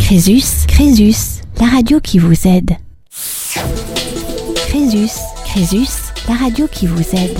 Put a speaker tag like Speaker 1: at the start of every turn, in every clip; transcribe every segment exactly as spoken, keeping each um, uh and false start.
Speaker 1: Crésus, Crésus, la radio qui vous aide. Crésus, Crésus, la radio qui vous aide.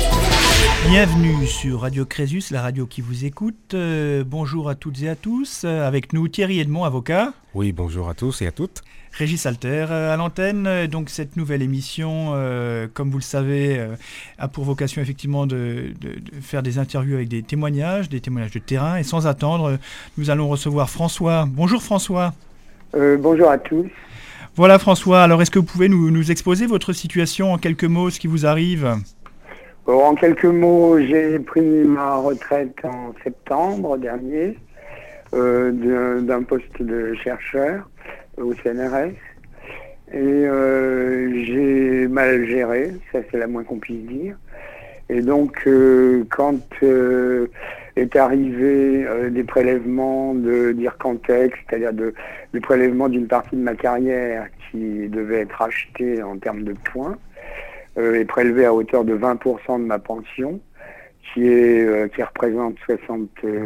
Speaker 2: Bienvenue sur Radio Crésus, la radio qui vous écoute. Euh, bonjour à toutes et à tous. Euh, avec nous Thierry Edmond, avocat.
Speaker 3: Oui, bonjour à tous et à toutes.
Speaker 2: Régis Alter euh, à l'antenne. Donc cette nouvelle émission, euh, comme vous le savez, euh, a pour vocation effectivement de, de, de faire des interviews avec des témoignages, des témoignages de terrain. Et sans attendre, nous allons recevoir François. Bonjour François.
Speaker 4: Euh, bonjour à tous.
Speaker 2: Voilà François, alors est-ce que vous pouvez nous, nous exposer votre situation en quelques mots, ce qui vous arrive ?
Speaker 4: Alors, en quelques mots, j'ai pris ma retraite en septembre dernier euh, d'un, d'un poste de chercheur au C N R S et euh, j'ai mal géré, ça c'est la moins qu'on puisse dire. Et donc euh, quand euh, est arrivé euh, des prélèvements de d'Ircantec, c'est-à-dire de, des prélèvements d'une partie de ma carrière qui devait être achetée en termes de points, Euh, est prélevé à hauteur de vingt pour cent de ma pension, qui est euh, qui représente soixante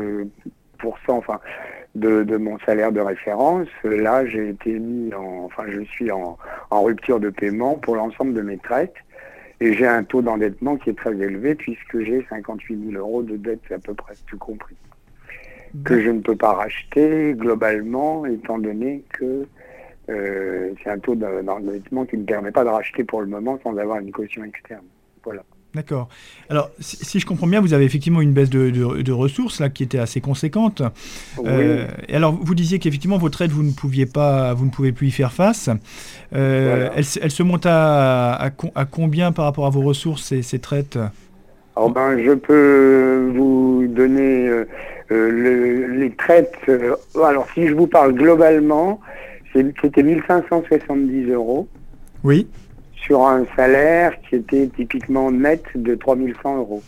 Speaker 4: pour cent enfin de, de mon salaire de référence. Là, j'ai été mis en, enfin, je suis en, en rupture de paiement pour l'ensemble de mes traites et j'ai un taux d'endettement qui est très élevé puisque j'ai cinquante-huit mille euros de dette à peu près tout compris, que je ne peux pas racheter globalement étant donné que Euh, c'est un taux d'endettement qui ne me permet pas de racheter pour le moment sans avoir une caution externe. Voilà.
Speaker 2: D'accord. Alors, si, si je comprends bien, vous avez effectivement une baisse de, de, de ressources là qui était assez conséquente.
Speaker 4: Oui.
Speaker 2: Euh, et alors, vous disiez qu'effectivement votre aide, vous ne pouviez pas, vous ne pouvez plus y faire face. Euh,
Speaker 4: Voilà.
Speaker 2: elle, elle se monte à, à, à combien par rapport à vos ressources ces, ces traites ?
Speaker 4: Alors ben, je peux vous donner euh, euh, le, les traites. Euh, alors, si je vous parle globalement, c'était mille cinq cent soixante-dix euros.
Speaker 2: Oui.
Speaker 4: Sur un salaire qui était typiquement net de trois mille cent euros.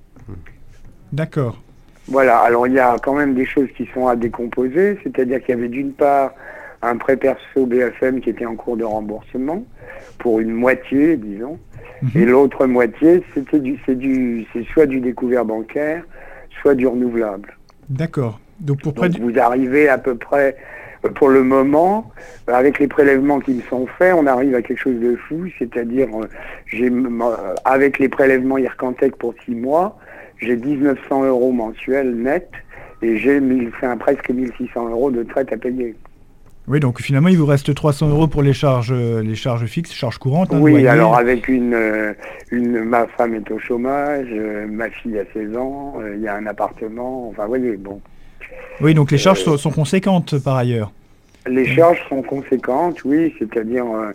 Speaker 2: D'accord.
Speaker 4: Voilà, alors il y a quand même des choses qui sont à décomposer, c'est-à-dire qu'il y avait d'une part un prêt perso B F M qui était en cours de remboursement, pour une moitié, disons, mm-hmm. Et l'autre moitié, c'était du, c'est du, c'est soit du découvert bancaire, soit du renouvelable.
Speaker 2: D'accord. Donc, pour près
Speaker 4: Donc
Speaker 2: du...
Speaker 4: vous arrivez à peu près... Pour le moment, avec les prélèvements qui me sont faits, on arrive à quelque chose de fou, c'est-à-dire, euh, j'ai, euh, avec les prélèvements Ircantec pour six mois, j'ai dix-neuf cents euros mensuels net et j'ai mille, enfin, presque mille six cents euros de traite à payer.
Speaker 2: Oui, donc finalement, il vous reste trois cents euros pour les charges, les charges fixes, charges courantes. Hein,
Speaker 4: oui,
Speaker 2: loyer.
Speaker 4: Alors avec une, une, ma femme est au chômage, euh, ma fille a seize ans, il euh, y a un appartement, enfin, vous voyez, bon.
Speaker 2: Oui, donc les charges euh, sont, sont conséquentes par ailleurs.
Speaker 4: Les charges sont conséquentes, oui, c'est-à-dire euh,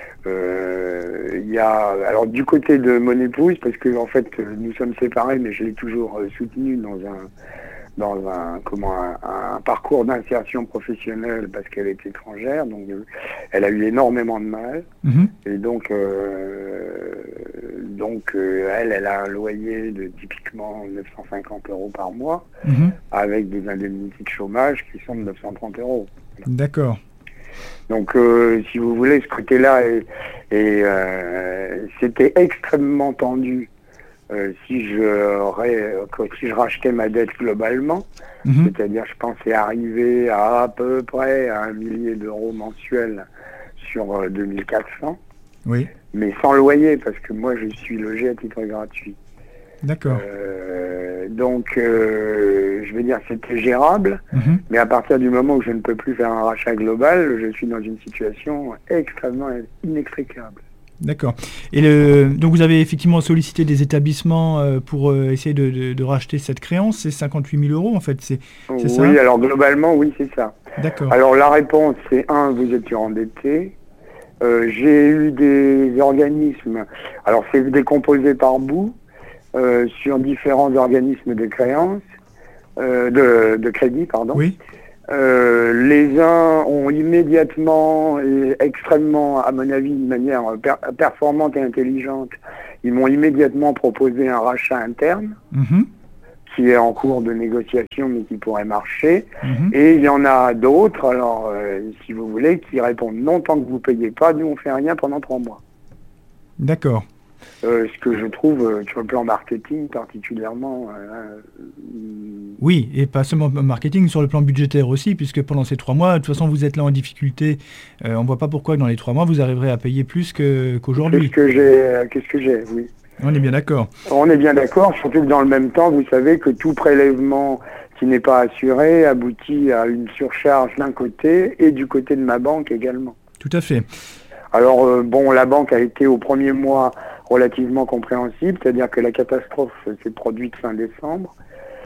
Speaker 4: euh, il y a alors du côté de mon épouse, parce que en fait nous sommes séparés, mais je l'ai toujours euh, soutenue dans un dans un comment un, un parcours d'insertion professionnelle parce qu'elle est étrangère, donc euh, elle a eu énormément de mal, mm-hmm. et donc euh, donc euh, elle elle a un loyer de typiquement neuf cent cinquante euros par mois, mm-hmm. avec des indemnités de chômage qui sont de neuf cent trente euros.
Speaker 2: D'accord.
Speaker 4: Donc, euh, si vous voulez, ce côté-là, est, est, euh, c'était extrêmement tendu euh, si, je, si je rachetais ma dette globalement. Mm-hmm. C'est-à-dire, je pensais arriver à à peu près à un millier d'euros mensuels sur euh, deux mille quatre cents.
Speaker 2: Oui.
Speaker 4: Mais sans loyer, parce que moi, je suis logé à titre gratuit.
Speaker 2: D'accord.
Speaker 4: Euh, donc, euh, je veux dire, c'était gérable, mm-hmm. mais à partir du moment où je ne peux plus faire un rachat global, je suis dans une situation extrêmement inextricable.
Speaker 2: D'accord. Et le, donc, vous avez effectivement sollicité des établissements euh, pour euh, essayer de, de, de racheter cette créance, c'est cinquante-huit mille euros en fait, c'est, c'est
Speaker 4: oui,
Speaker 2: ça ?
Speaker 4: Oui, alors globalement, oui, c'est ça.
Speaker 2: D'accord.
Speaker 4: Alors, la réponse, c'est un, vous êtes surendetté. Euh, j'ai eu des organismes, alors c'est décomposé par bout, Euh, sur différents organismes de créance, euh, de, de crédit, pardon.
Speaker 2: Oui.
Speaker 4: Euh, les uns ont immédiatement et extrêmement, à mon avis, de manière per- performante et intelligente, ils m'ont immédiatement proposé un rachat interne, mm-hmm. qui est en cours de négociation mais qui pourrait marcher. Mm-hmm. Et il y en a d'autres, alors euh, si vous voulez, qui répondent non, tant que vous ne payez pas, nous on fait rien pendant trois mois.
Speaker 2: D'accord.
Speaker 4: Euh, ce que je trouve euh, sur le plan marketing particulièrement. Euh,
Speaker 2: oui, et pas seulement marketing, sur le plan budgétaire aussi, puisque pendant ces trois mois, de toute façon, vous êtes là en difficulté. Euh, on ne voit pas pourquoi dans les trois mois, vous arriverez à payer plus que, qu'aujourd'hui.
Speaker 4: Qu'est-ce que j'ai, qu'est-ce que j'ai, oui.
Speaker 2: On est bien d'accord.
Speaker 4: On est bien d'accord, surtout que dans le même temps, vous savez que tout prélèvement qui n'est pas assuré aboutit à une surcharge d'un côté et du côté de ma banque également.
Speaker 2: Tout à fait.
Speaker 4: Alors, euh, bon, la banque a été au premier mois relativement compréhensible, c'est-à-dire que la catastrophe s'est produite fin décembre.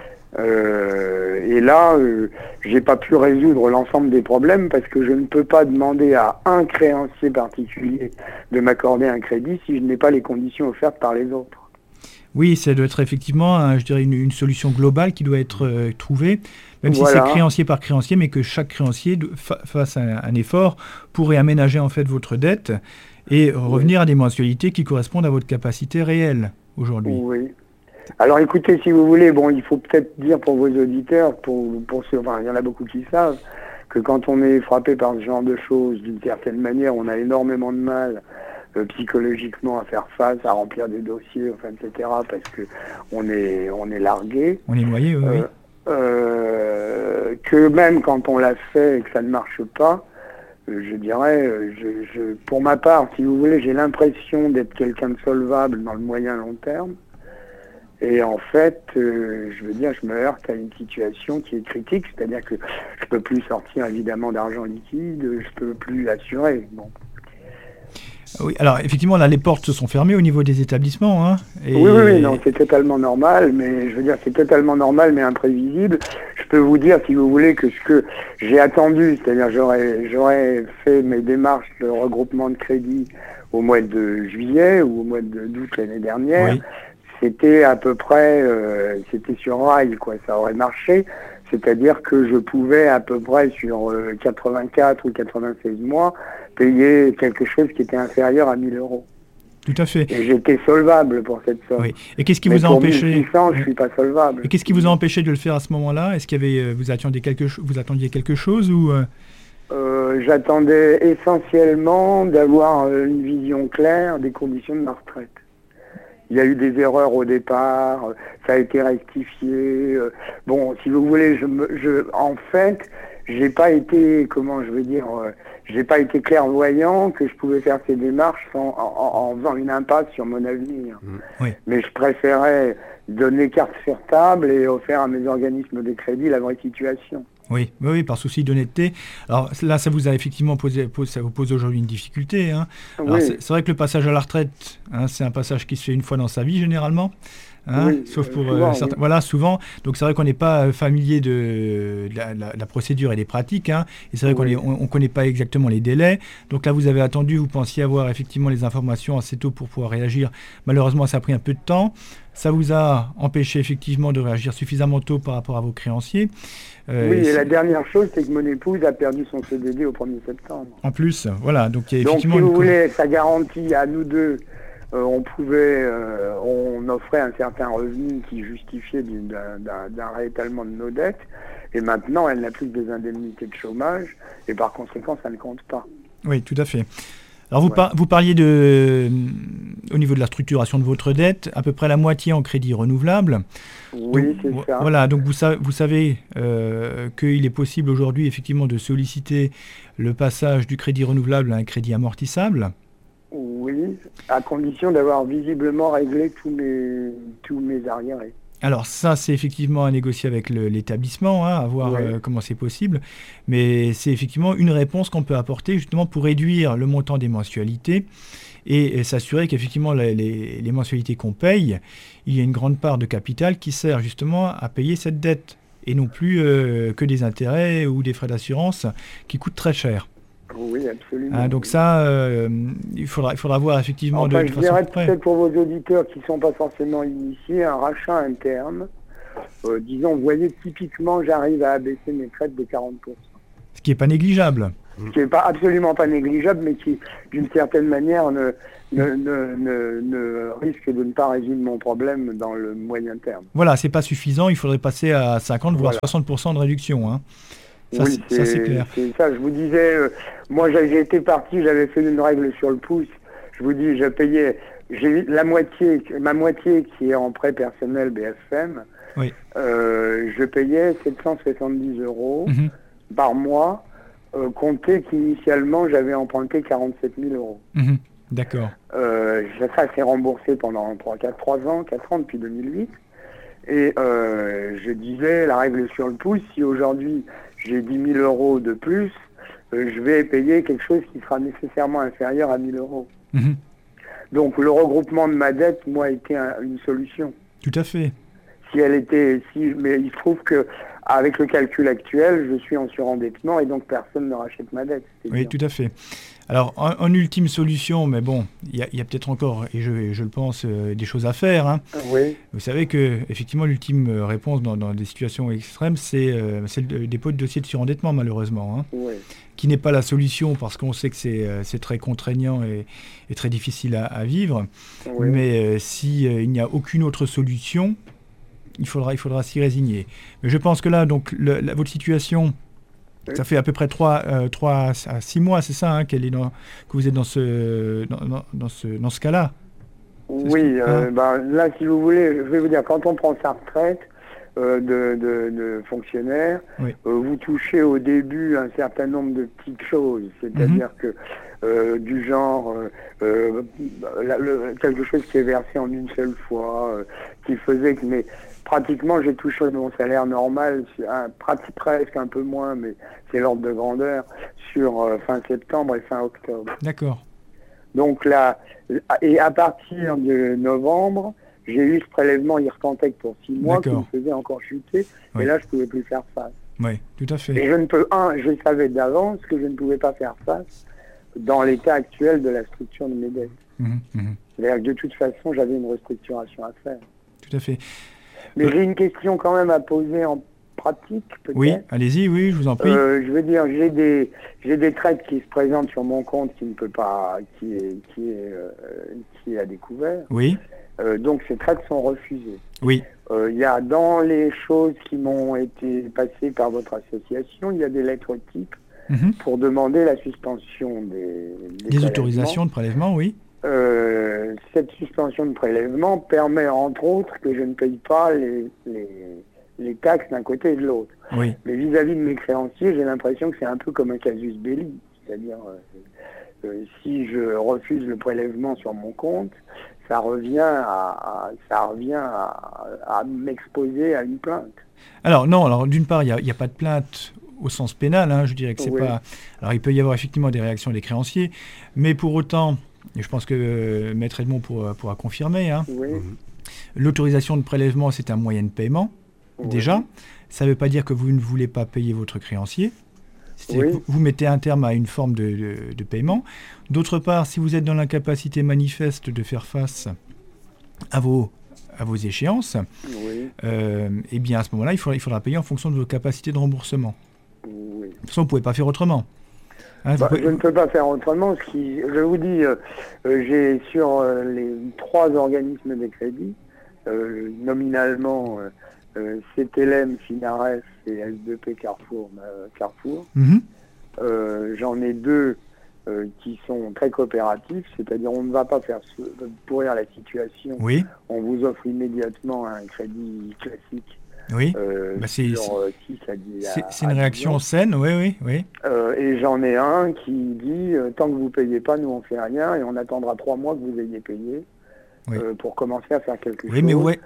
Speaker 4: Euh, et là, euh, j'ai pas pu résoudre l'ensemble des problèmes parce que je ne peux pas demander à un créancier particulier de m'accorder un crédit si je n'ai pas les conditions offertes par les autres.
Speaker 2: Oui, ça doit être effectivement, un, je dirais, une, une solution globale qui doit être euh, trouvée, même voilà. si c'est créancier par créancier, mais que chaque créancier fa- fasse un, un effort pour réaménager en fait votre dette et revenir oui. à des mensualités qui correspondent à votre capacité réelle aujourd'hui.
Speaker 4: Oui. Alors écoutez, si vous voulez, bon, il faut peut-être dire pour vos auditeurs, pour, pour ceux, enfin, il y en a beaucoup qui savent, que quand on est frappé par ce genre de choses, d'une certaine manière, on a énormément de mal euh, psychologiquement à faire face, à remplir des dossiers, enfin, et cetera, parce que on est, on est largué.
Speaker 2: On est noyé, oui.
Speaker 4: Euh,
Speaker 2: oui.
Speaker 4: Euh, que même quand on l'a fait et que ça ne marche pas, euh, je dirais, je, je, pour ma part, si vous voulez, j'ai l'impression d'être quelqu'un de solvable dans le moyen long terme. Et en fait, euh, je veux dire, je me heurte à une situation qui est critique, c'est-à-dire que je peux plus sortir évidemment d'argent liquide, je peux plus assurer. Bon.
Speaker 2: Oui, alors effectivement, là, les portes se sont fermées au niveau des établissements. Hein, et...
Speaker 4: Oui, oui, oui, non, c'est totalement normal, mais je veux dire, c'est totalement normal, mais imprévisible. Je peux vous dire, si vous voulez, que ce que j'ai attendu, c'est-à-dire j'aurais, j'aurais fait mes démarches de regroupement de crédit au mois de juillet ou au mois de, d'août l'année dernière. Oui. C'était à peu près, euh, c'était sur rail, quoi, ça aurait marché. C'est-à-dire que je pouvais à peu près sur euh, quatre-vingt-quatre ou quatre-vingt-seize mois payer quelque chose qui était inférieur à mille euros.
Speaker 2: Tout à fait.
Speaker 4: Et j'étais solvable pour cette somme.
Speaker 2: Oui. Et qu'est-ce qui
Speaker 4: Mais
Speaker 2: vous a
Speaker 4: pour
Speaker 2: empêché
Speaker 4: mille six cents, je suis pas solvable.
Speaker 2: Et qu'est-ce qui vous a empêché de le faire à ce moment-là? Est-ce qu'il y avait, vous attendiez quelque chose, vous attendiez quelque chose ou euh...
Speaker 4: Euh, j'attendais essentiellement d'avoir une vision claire des conditions de ma retraite. Il y a eu des erreurs au départ, ça a été rectifié. Bon, si vous voulez, je, me, je en fait, j'ai pas été, comment je veux dire, euh, j'ai pas été clairvoyant que je pouvais faire ces démarches sans, en, en faisant une impasse sur mon avenir.
Speaker 2: Mmh, oui.
Speaker 4: Mais je préférais donner carte sur table et offrir à mes organismes de crédit la vraie situation.
Speaker 2: Oui, oui, par souci d'honnêteté. Alors là, ça vous a effectivement posé, ça vous pose aujourd'hui une difficulté. Hein. Alors, oui. c'est, c'est vrai que le passage à la retraite, hein, c'est un passage qui se fait une fois dans sa vie généralement. Hein,
Speaker 4: oui,
Speaker 2: sauf pour
Speaker 4: souvent,
Speaker 2: euh, certains,
Speaker 4: oui.
Speaker 2: voilà, souvent. Donc c'est vrai qu'on n'est pas familier de, de, la, la, la procédure et des pratiques. Hein, et c'est vrai oui. qu'on ne connaît pas exactement les délais. Donc là, vous avez attendu, vous pensiez avoir effectivement les informations assez tôt pour pouvoir réagir. Malheureusement, ça a pris un peu de temps. Ça vous a empêché effectivement de réagir suffisamment tôt par rapport à vos créanciers.
Speaker 4: Euh, oui, et, et la dernière chose, c'est que mon épouse a perdu son C D D au premier septembre.
Speaker 2: En plus, voilà. Donc, il y a
Speaker 4: donc
Speaker 2: effectivement
Speaker 4: si vous
Speaker 2: une...
Speaker 4: voulez, ça garantit à nous deux, euh, on pouvait, euh, on offrait un certain revenu qui justifiait d'un, d'un, d'un réétalement de nos dettes. Et maintenant, elle n'a plus que des indemnités de chômage. Et par conséquent, ça ne compte pas.
Speaker 2: Oui, tout à fait. Alors vous,
Speaker 4: ouais.
Speaker 2: par, vous parliez de, euh, au niveau de la structuration de votre dette, à peu près la moitié en crédit renouvelable.
Speaker 4: Oui, donc, c'est ça.
Speaker 2: Voilà, donc vous, sa- vous savez euh, qu'il est possible aujourd'hui effectivement de solliciter le passage du crédit renouvelable à un crédit amortissable.
Speaker 4: Oui, à condition d'avoir visiblement réglé tous mes, tous mes arriérés.
Speaker 2: Alors ça, c'est effectivement à négocier avec le, l'établissement, hein, à voir ouais. euh, comment c'est possible. Mais c'est effectivement une réponse qu'on peut apporter justement pour réduire le montant des mensualités et, et s'assurer qu'effectivement les, les, les mensualités qu'on paye, il y a une grande part de capital qui sert justement à payer cette dette et non plus euh, que des intérêts ou des frais d'assurance qui coûtent très cher.
Speaker 4: Oui, absolument.
Speaker 2: Hein, donc ça, euh, il faudra, il faudra voir effectivement
Speaker 4: enfin,
Speaker 2: de, de
Speaker 4: je
Speaker 2: façon
Speaker 4: dirais
Speaker 2: plus près.
Speaker 4: Peut-être pour vos auditeurs qui ne sont pas forcément initiés, un rachat interne, euh, disons, vous voyez, typiquement, j'arrive à abaisser mes traites de quarante pour cent.
Speaker 2: Ce qui n'est pas négligeable.
Speaker 4: Ce qui n'est pas, absolument pas négligeable, mais qui, d'une certaine manière, ne, ne, ne, ne, ne risque de ne pas résoudre mon problème dans le moyen terme.
Speaker 2: Voilà, c'est pas suffisant, il faudrait passer à cinquante voire
Speaker 4: voilà.
Speaker 2: soixante pour cent de réduction. Hein. Ça,
Speaker 4: oui,
Speaker 2: c'est,
Speaker 4: c'est,
Speaker 2: ça, c'est clair.
Speaker 4: C'est ça, je vous disais, euh, moi j'ai été parti, j'avais fait une règle sur le pouce, je vous dis, je payais j'ai la moitié, ma moitié qui est en prêt personnel B F M,
Speaker 2: Oui.
Speaker 4: euh, je payais sept cent soixante-dix euros
Speaker 2: Mhm.
Speaker 4: par mois, euh, compté qu'initialement j'avais emprunté quarante-sept mille euros.
Speaker 2: Mhm. D'accord.
Speaker 4: Euh, ça s'est remboursé pendant trois, quatre, trois ans, quatre ans depuis deux mille huit. Et euh, je disais, la règle sur le pouce, si aujourd'hui j'ai dix mille euros de plus, euh, je vais payer quelque chose qui sera nécessairement inférieur à mille euros.
Speaker 2: Mhm.
Speaker 4: Donc le regroupement de ma dette, moi, était un- une solution.
Speaker 2: Tout à fait.
Speaker 4: Si elle était, si, mais il se trouve que avec le calcul actuel, je suis en surendettement et donc personne ne rachète ma dette. C'est
Speaker 2: Oui,
Speaker 4: bien.
Speaker 2: tout à fait. Alors, en, en ultime solution, mais bon, il y a, il y a peut-être encore, et je, je le pense, euh, des choses à faire, hein.
Speaker 4: Oui,
Speaker 2: Vous savez que, effectivement, l'ultime euh, réponse dans, dans des situations extrêmes, c'est euh, c'est le dépôt de dossier de surendettement, malheureusement, hein,
Speaker 4: oui,
Speaker 2: qui n'est pas la solution parce qu'on sait que c'est euh, c'est très contraignant et, et très difficile à, à vivre.
Speaker 4: oui.
Speaker 2: Mais euh, si euh, il n'y a aucune autre solution, il faudra, il faudra s'y résigner. Mais je pense que là, donc, le- la- votre situation,
Speaker 4: Oui.
Speaker 2: ça fait à peu près trois à six mois, c'est ça, hein, qu'elle est dans, que vous êtes dans ce, dans, dans- dans ce, dans ce cas-là.
Speaker 4: Oui,
Speaker 2: ce que-
Speaker 4: euh,
Speaker 2: hein
Speaker 4: ben, là, si vous voulez, je vais vous dire, quand on prend sa retraite euh, de, de, de fonctionnaire,
Speaker 2: Oui.
Speaker 4: euh, vous touchez au début un certain nombre de petites choses, c'est-à-dire que euh, du genre euh, euh, la- le- quelque chose qui est versé en une seule fois, euh, qui faisait que mais pratiquement j'ai touché mon salaire normal, c'est un, prati- presque un peu moins, mais c'est l'ordre de grandeur, sur euh, fin septembre et fin octobre.
Speaker 2: D'accord.
Speaker 4: Donc là, et à partir de novembre, j'ai eu ce prélèvement Ircantec pour six mois qui me
Speaker 2: D'accord.
Speaker 4: faisait encore chuter,
Speaker 2: Oui.
Speaker 4: et là je pouvais plus faire face.
Speaker 2: Oui, tout à
Speaker 4: Et
Speaker 2: fait.
Speaker 4: je ne peux, un, je savais d'avance que je ne pouvais pas faire face dans l'état actuel de la structure de mes dettes.
Speaker 2: Mhm, mhm.
Speaker 4: C'est-à-dire que de toute façon, j'avais une restructuration à faire.
Speaker 2: Tout à fait.
Speaker 4: Mais
Speaker 2: Euh,
Speaker 4: j'ai une question quand même à poser en pratique, peut-être.
Speaker 2: Oui, allez-y, oui, je vous en prie.
Speaker 4: Euh, je veux dire, j'ai des j'ai des traites qui se présentent sur mon compte qui ne peut pas, qui est qui est euh, qui est à découvert.
Speaker 2: Oui,
Speaker 4: Euh, donc ces traites sont refusées.
Speaker 2: oui,
Speaker 4: Euh, Il y a dans les choses qui m'ont été passées par votre association, il y a des lettres types
Speaker 2: mhm.
Speaker 4: pour demander la suspension des, des
Speaker 2: Des
Speaker 4: prélèvements.
Speaker 2: autorisations de prélèvement, oui.
Speaker 4: Euh, cette suspension de prélèvement permet entre autres que je ne paye pas les, les, les taxes d'un côté et de l'autre.
Speaker 2: Oui,
Speaker 4: Mais vis-à-vis de mes créanciers, j'ai l'impression que c'est un peu comme un casus belli. C'est-à-dire, euh, euh, si je refuse le prélèvement sur mon compte, ça revient à, à- ça revient à, à m'exposer à une plainte.
Speaker 2: alors non, alors d'une part, il n'y a, il y a pas de plainte au sens pénal, hein, je dirais que c'est
Speaker 4: Oui.
Speaker 2: pas... Alors il peut y avoir effectivement des réactions des créanciers, mais pour autant, et je pense que euh, Maître Edmond pourra, pourra confirmer, hein,
Speaker 4: Oui,
Speaker 2: l'autorisation de prélèvement, c'est un moyen de paiement,
Speaker 4: oui.
Speaker 2: déjà. Ça ne veut pas dire que vous ne voulez pas payer votre créancier. C'est-à-dire
Speaker 4: Oui.
Speaker 2: que vous, vous mettez un terme à une forme de, de- de paiement. D'autre part, si vous êtes dans l'incapacité manifeste de faire face à vos, à vos échéances,
Speaker 4: Oui,
Speaker 2: euh, eh bien à ce moment-là, il faudra, il faudra payer en fonction de vos capacités de remboursement.
Speaker 4: oui.
Speaker 2: De toute façon, vous ne pouvez pas faire autrement. Hein, vous
Speaker 4: Bah,
Speaker 2: pouvez-
Speaker 4: je ne peux pas faire autrement. Ce qui, je vous dis, euh, euh, j'ai sur euh, les trois organismes de crédit, euh, nominalement euh, euh, C T L M, Finares et S deux P Carrefour, euh, Carrefour.
Speaker 2: Mhm.
Speaker 4: Euh, j'en ai deux euh, qui sont très coopératifs, c'est-à-dire on ne va pas faire se- pourrir la situation.
Speaker 2: Oui,
Speaker 4: On vous offre immédiatement un crédit classique
Speaker 2: oui.
Speaker 4: euh,
Speaker 2: Bah, c'est-
Speaker 4: sur euh, six à dix
Speaker 2: C'est
Speaker 4: à-
Speaker 2: c'est
Speaker 4: à
Speaker 2: une
Speaker 4: dix
Speaker 2: réaction
Speaker 4: ans.
Speaker 2: saine, oui, oui, oui.
Speaker 4: Euh, et j'en ai un qui dit euh, tant que vous payez pas, nous on fait rien et on attendra trois mois que vous ayez payé
Speaker 2: Oui.
Speaker 4: euh, pour commencer à faire quelque
Speaker 2: Oui,
Speaker 4: chose.
Speaker 2: mais ouais.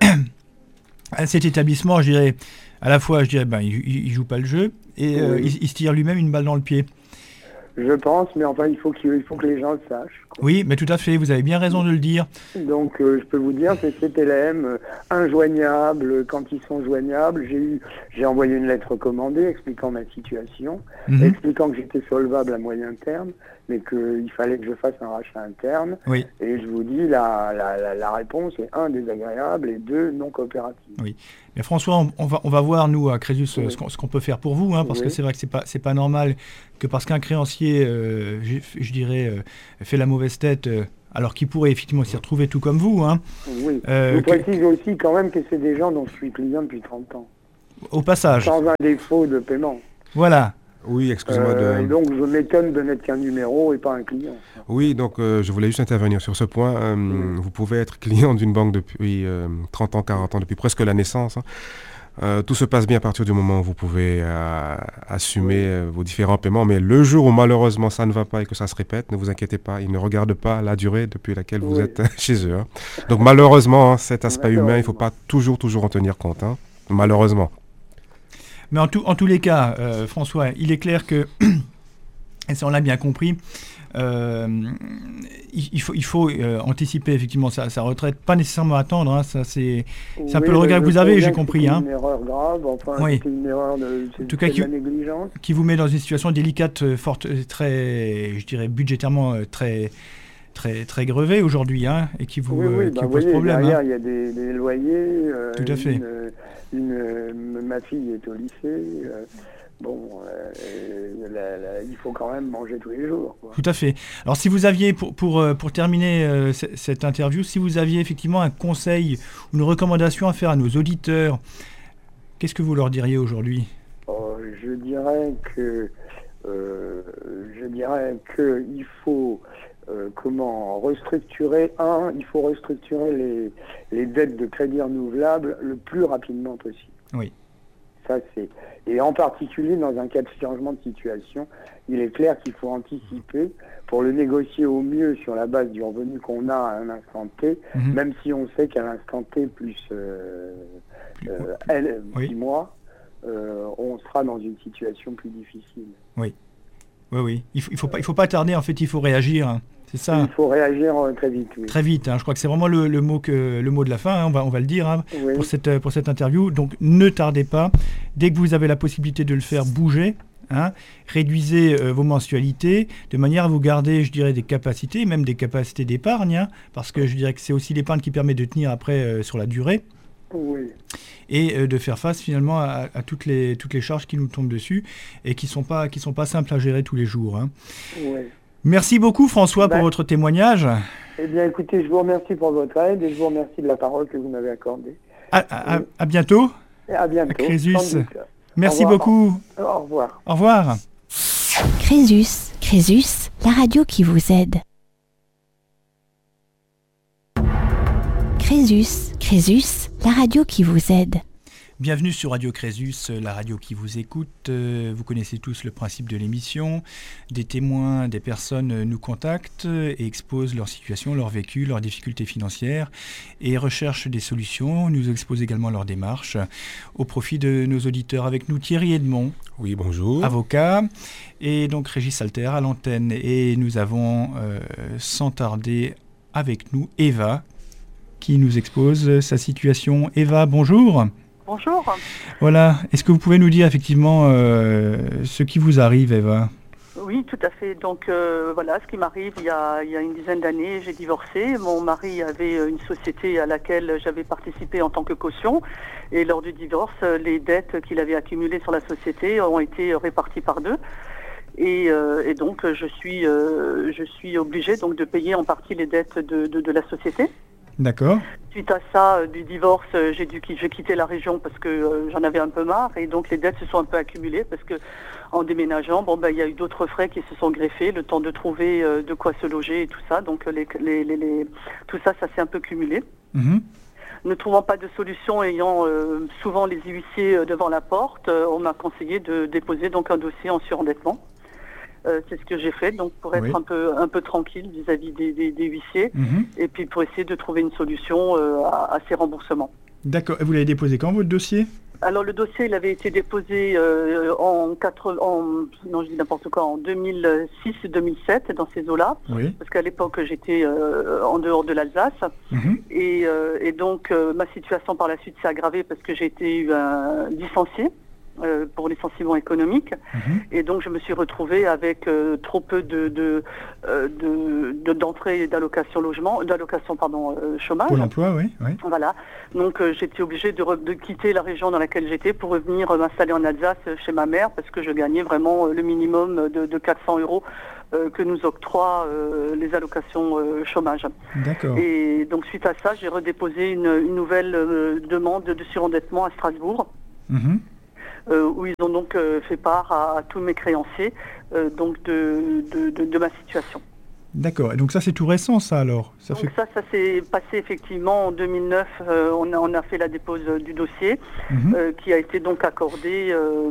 Speaker 2: À cet établissement, je dirais, à la fois, je dirais, ben, il, il il joue pas le jeu et euh,
Speaker 4: Oui.
Speaker 2: il, il se tire lui-même une balle dans le pied.
Speaker 4: Je pense, mais enfin il faut, qu'il- il faut que les gens le sachent, quoi.
Speaker 2: Oui, mais tout à fait, vous avez bien raison de le dire.
Speaker 4: Donc euh, je peux vous dire, c'est C T L M, euh, injoignables quand ils sont joignables. J'ai eu, j'ai envoyé une lettre recommandée expliquant ma situation,
Speaker 2: Mhm.
Speaker 4: expliquant que j'étais solvable à moyen terme, mais qu'il fallait que je fasse un rachat interne.
Speaker 2: Oui.
Speaker 4: Et je vous dis, la, la, la, la réponse est un, désagréable et deux, non coopérative.
Speaker 2: Mais François, on, on va, on va voir, nous, à Crésus, euh,
Speaker 4: Oui.
Speaker 2: ce qu'on ce qu'on peut faire pour vous, hein, parce
Speaker 4: Oui.
Speaker 2: que c'est vrai que c'est pas, c'est pas normal que parce qu'un créancier, euh, je, je dirais, euh, fait la mauvaise tête, euh, alors qu'il pourrait effectivement s'y retrouver tout comme vous, hein,
Speaker 4: Oui.
Speaker 2: Euh,
Speaker 4: je vous
Speaker 2: que-
Speaker 4: précise aussi quand même que c'est des gens dont je suis client depuis trente ans,
Speaker 2: au passage.
Speaker 4: sans un défaut de paiement.
Speaker 2: Voilà.
Speaker 3: Oui, excusez-moi
Speaker 4: Euh,
Speaker 3: de...
Speaker 4: et donc, je m'étonne de n'être qu'un numéro et pas un client.
Speaker 3: Oui, donc euh, je voulais juste intervenir sur ce point. Euh,
Speaker 4: Oui.
Speaker 3: Vous pouvez être client d'une banque depuis euh, trente ans, quarante ans, depuis presque la naissance. hein. Euh, tout se passe bien à partir du moment où vous pouvez euh, assumer
Speaker 4: Oui.
Speaker 3: euh, vos différents paiements. Mais le jour où malheureusement ça ne va pas et que ça se répète, ne vous inquiétez pas, ils ne regardent pas la durée depuis laquelle vous
Speaker 4: Oui.
Speaker 3: êtes chez eux. hein. Donc malheureusement, hein, cet aspect humain, il ne faut
Speaker 4: Malheureusement.
Speaker 3: pas toujours, toujours en tenir compte. hein. Malheureusement.
Speaker 2: Mais en, tout, en tous les cas, euh, François, il est clair que, et ça on l'a bien compris, euh, il, il faut, il faut euh, anticiper effectivement sa, sa retraite, pas nécessairement attendre, hein, ça c'est, c'est un
Speaker 4: Oui,
Speaker 2: peu le regret
Speaker 4: mais
Speaker 2: que
Speaker 4: je
Speaker 2: vous avez,
Speaker 4: conviens
Speaker 2: j'ai
Speaker 4: que
Speaker 2: compris,
Speaker 4: c'était
Speaker 2: hein,
Speaker 4: une erreur grave, enfin,
Speaker 2: Oui.
Speaker 4: c'était une erreur de, c'est,
Speaker 2: En tout cas,
Speaker 4: c'est de
Speaker 2: qui-
Speaker 4: la négligence.
Speaker 2: qui vous met dans une situation délicate, euh, forte, euh, très, je dirais budgétairement euh, très, très, très grevée aujourd'hui, hein, et qui vous,
Speaker 4: Oui, oui,
Speaker 2: euh,
Speaker 4: bah,
Speaker 2: qui
Speaker 4: vous
Speaker 2: vous pose
Speaker 4: voyez,
Speaker 2: problème.
Speaker 4: derrière,
Speaker 2: hein.
Speaker 4: il y a des, des loyers. euh,
Speaker 2: Tout à fait.
Speaker 4: Une, une, euh, ma fille est au lycée. euh, bon, euh, la- la- il faut quand même manger tous les jours, quoi.
Speaker 2: Tout à fait. Alors si vous aviez, pour, pour, euh, pour terminer euh, c- cette interview, si vous aviez effectivement un conseil, une recommandation à faire à nos auditeurs, qu'est-ce que vous leur diriez aujourd'hui ?
Speaker 4: Oh, je dirais que euh, je dirais que il faut euh, comment restructurer un, il faut restructurer les, les dettes de crédit renouvelable le plus rapidement possible.
Speaker 2: Oui.
Speaker 4: Ça c'est et en particulier dans un cas de changement de situation, il est clair qu'il faut anticiper pour le négocier au mieux sur la base du revenu qu'on a à un instant T,
Speaker 2: Mhm.
Speaker 4: même si on sait qu'à l'instant T plus euh, euh, elle,
Speaker 2: Oui.
Speaker 4: six mois, euh, on sera dans une situation plus difficile.
Speaker 2: Oui, oui. Il faut, il faut pas, il faut pas tarder. En fait, il faut réagir. hein. C'est ça.
Speaker 4: Il faut réagir euh, très vite. Oui.
Speaker 2: Très vite. hein. Je crois que c'est vraiment le, le mot que le mot de la fin. hein. On va, on va le dire hein,
Speaker 4: Oui.
Speaker 2: pour cette pour cette interview. Donc, ne tardez pas. Dès que vous avez la possibilité de le faire, bougez. hein. Réduisez euh, vos mensualités de manière à vous garder, je dirais, des capacités, même des capacités d'épargne, hein, parce que je dirais que c'est aussi l'épargne qui permet de tenir après euh, sur la durée.
Speaker 4: Oui.
Speaker 2: Et euh, de faire face finalement à, à toutes les toutes les charges qui nous tombent dessus et qui sont pas qui sont pas simples à gérer tous les jours. hein.
Speaker 4: Oui.
Speaker 2: Merci beaucoup François
Speaker 4: Ben-
Speaker 2: pour votre témoignage.
Speaker 4: Eh bien, écoutez, je vous remercie pour votre aide et je vous remercie de la parole que vous m'avez accordée.
Speaker 2: À, à- à- à bientôt.
Speaker 4: Et à bientôt.
Speaker 2: Crésus.
Speaker 4: sans doute.
Speaker 2: Merci
Speaker 4: Au revoir.
Speaker 2: beaucoup.
Speaker 4: Au revoir.
Speaker 2: Au revoir.
Speaker 1: Crésus, Crésus, la radio qui vous aide. Crésus, Crésus, la radio qui vous aide.
Speaker 2: Bienvenue sur Radio Crésus, la radio qui vous écoute. Euh, Vous connaissez tous le principe de l'émission. Des témoins, des personnes nous contactent et exposent leur situation, leur vécu, leurs difficultés financières et recherchent des solutions. Nous exposent également leurs démarches au profit de nos auditeurs. Avec nous Thierry Edmond,
Speaker 3: Oui, bonjour.
Speaker 2: avocat, et donc Régis Alter à l'antenne. Et nous avons euh, sans tarder avec nous Eva qui nous expose sa situation. Eva, bonjour.
Speaker 5: Bonjour.
Speaker 2: Voilà. Est-ce que vous pouvez nous dire effectivement euh, ce qui vous arrive, Eva ?
Speaker 5: Oui, tout à fait. Donc euh, voilà, ce qui m'arrive, il y a, il y a une dizaine d'années, j'ai divorcé. Mon mari avait une société à laquelle j'avais participé en tant que caution. Et lors du divorce, les dettes qu'il avait accumulées sur la société ont été réparties par deux. Et, euh, et donc je suis, euh, je suis obligée donc, de payer en partie les dettes de, de, de la société.
Speaker 2: D'accord.
Speaker 5: Suite à ça, euh, du divorce, euh, j'ai dû qui- j'ai quitté la région parce que euh, j'en avais un peu marre et donc les dettes se sont un peu accumulées parce que en déménageant, bon ben il y a eu d'autres frais qui se sont greffés, le temps de trouver euh, de quoi se loger et tout ça, donc les, les, les, les- tout ça, ça s'est un peu cumulé.
Speaker 2: Mhm.
Speaker 5: Ne trouvant pas de solution, ayant euh, souvent les huissiers euh, devant la porte, euh, on m'a conseillé de déposer donc un dossier en surendettement. Euh, c'est ce que j'ai fait, donc pour être
Speaker 2: Oui.
Speaker 5: un peu un peu tranquille vis-à-vis des, des, des huissiers,
Speaker 2: Mhm.
Speaker 5: et puis pour essayer de trouver une solution euh, à, à ces remboursements.
Speaker 2: D'accord. Et vous l'avez déposé quand, votre dossier ?
Speaker 5: Alors le dossier, il avait été déposé euh, en quatre, en non je dis n'importe quoi, en deux mille six deux mille sept dans ces eaux-là,
Speaker 2: Oui.
Speaker 5: parce qu'à l'époque j'étais euh, en dehors de l'Alsace,
Speaker 2: Mhm.
Speaker 5: et, euh, et donc euh, ma situation par la suite s'est aggravée parce que j'ai été euh, licenciée. Euh, pour licenciement économique,
Speaker 2: Mhm.
Speaker 5: et donc je me suis retrouvée avec euh, trop peu de, de, euh, de, de d'entrées d'allocation logement, d'allocation pardon euh, chômage.
Speaker 2: Pôle emploi, oui. oui.
Speaker 5: Voilà, donc euh, j'étais obligée de, re- de quitter la région dans laquelle j'étais pour revenir euh, m'installer en Alsace euh, chez ma mère parce que je gagnais vraiment euh, le minimum de, de quatre cents euros euh, que nous octroient euh, les allocations euh, chômage.
Speaker 2: D'accord.
Speaker 5: Et donc suite à ça, j'ai redéposé une, une nouvelle euh, demande de surendettement à Strasbourg.
Speaker 2: Mhm.
Speaker 5: euh, où ils ont donc euh, fait part à, à tous mes créanciers euh, donc de, de, de, de ma situation.
Speaker 2: D'accord. Et donc ça, c'est tout récent, ça, alors ça
Speaker 5: Donc
Speaker 2: fait...
Speaker 5: ça, ça s'est passé effectivement en deux mille neuf. Euh, on, a, on a fait la dépose euh, du dossier
Speaker 2: Mhm.
Speaker 5: euh, qui a été donc accordé euh,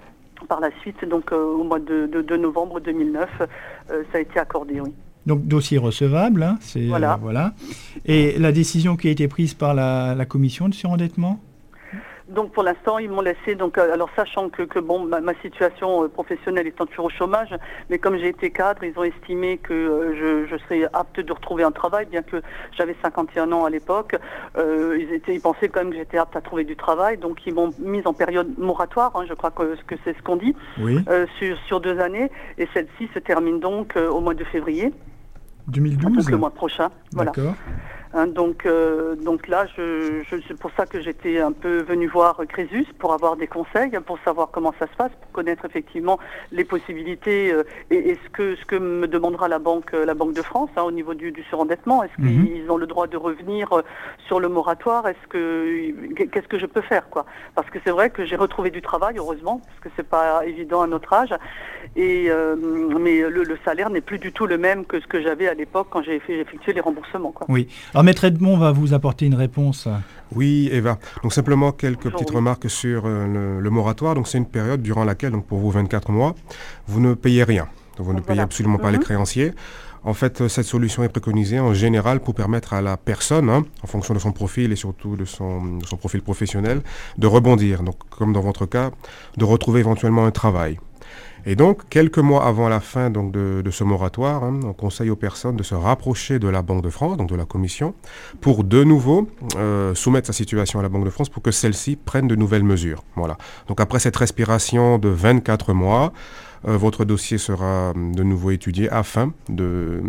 Speaker 5: par la suite, donc euh, au mois de, de, de novembre deux mille neuf. Euh, ça a été accordé, oui.
Speaker 2: Donc, dossier recevable, hein, c'est,
Speaker 5: Voilà.
Speaker 2: euh, voilà. Et la décision qui a été prise par la, la commission de surendettement ?
Speaker 5: Donc pour l'instant, ils m'ont laissé, donc, euh, alors sachant que, que bon, ma, ma situation euh, professionnelle étant toujours au chômage, mais comme j'ai été cadre, ils ont estimé que euh, je, je serais apte de retrouver un travail, bien que j'avais cinquante et un ans à l'époque. Euh, ils, étaient, ils pensaient quand même que j'étais apte à trouver du travail, donc ils m'ont mise en période moratoire, hein, je crois que, que c'est ce qu'on dit,
Speaker 2: Oui.
Speaker 5: euh, sur, sur deux années, et celle-ci se termine donc euh, au mois de février,
Speaker 2: deux mille douze.
Speaker 5: donc le mois prochain. Voilà.
Speaker 2: D'accord.
Speaker 5: Hein, donc, euh, donc là, je, je, c'est pour ça que j'étais un peu venue voir Crésus pour avoir des conseils, pour savoir comment ça se passe, pour connaître effectivement les possibilités euh, et, et ce que ce que me demandera la banque, la Banque de France, hein, au niveau du, du surendettement. Est-ce
Speaker 2: Mhm.
Speaker 5: qu'ils ont le droit de revenir euh, sur le moratoire? Est-ce que qu'est-ce que je peux faire, quoi? Parce que c'est vrai que j'ai retrouvé du travail, heureusement, parce que c'est pas évident à notre âge. Et euh, mais le, le salaire n'est plus du tout le même que ce que j'avais à l'époque quand j'ai fait, effectué les remboursements, quoi.
Speaker 2: Oui. Alors, Maître Edmond va vous apporter une réponse.
Speaker 3: Oui, Eva. Donc simplement quelques
Speaker 5: Bonjour.
Speaker 3: petites remarques sur euh, le, le moratoire. Donc c'est une période durant laquelle, donc pour vous vingt-quatre mois, vous ne payez rien. Donc, vous ne
Speaker 5: Voilà.
Speaker 3: payez absolument pas
Speaker 5: Mhm.
Speaker 3: les créanciers. En fait, euh, cette solution est préconisée en général pour permettre à la personne, hein, en fonction de son profil et surtout de son, de son profil professionnel, de rebondir. Donc comme dans votre cas, de retrouver éventuellement un travail. Et donc, quelques mois avant la fin donc, de, de ce moratoire, hein, on conseille aux personnes de se rapprocher de la Banque de France, donc de la Commission, pour de nouveau euh, soumettre sa situation à la Banque de France pour que celle-ci prenne de nouvelles mesures. Voilà. Donc après cette respiration de vingt-quatre mois, euh, votre dossier sera de nouveau étudié afin de, euh,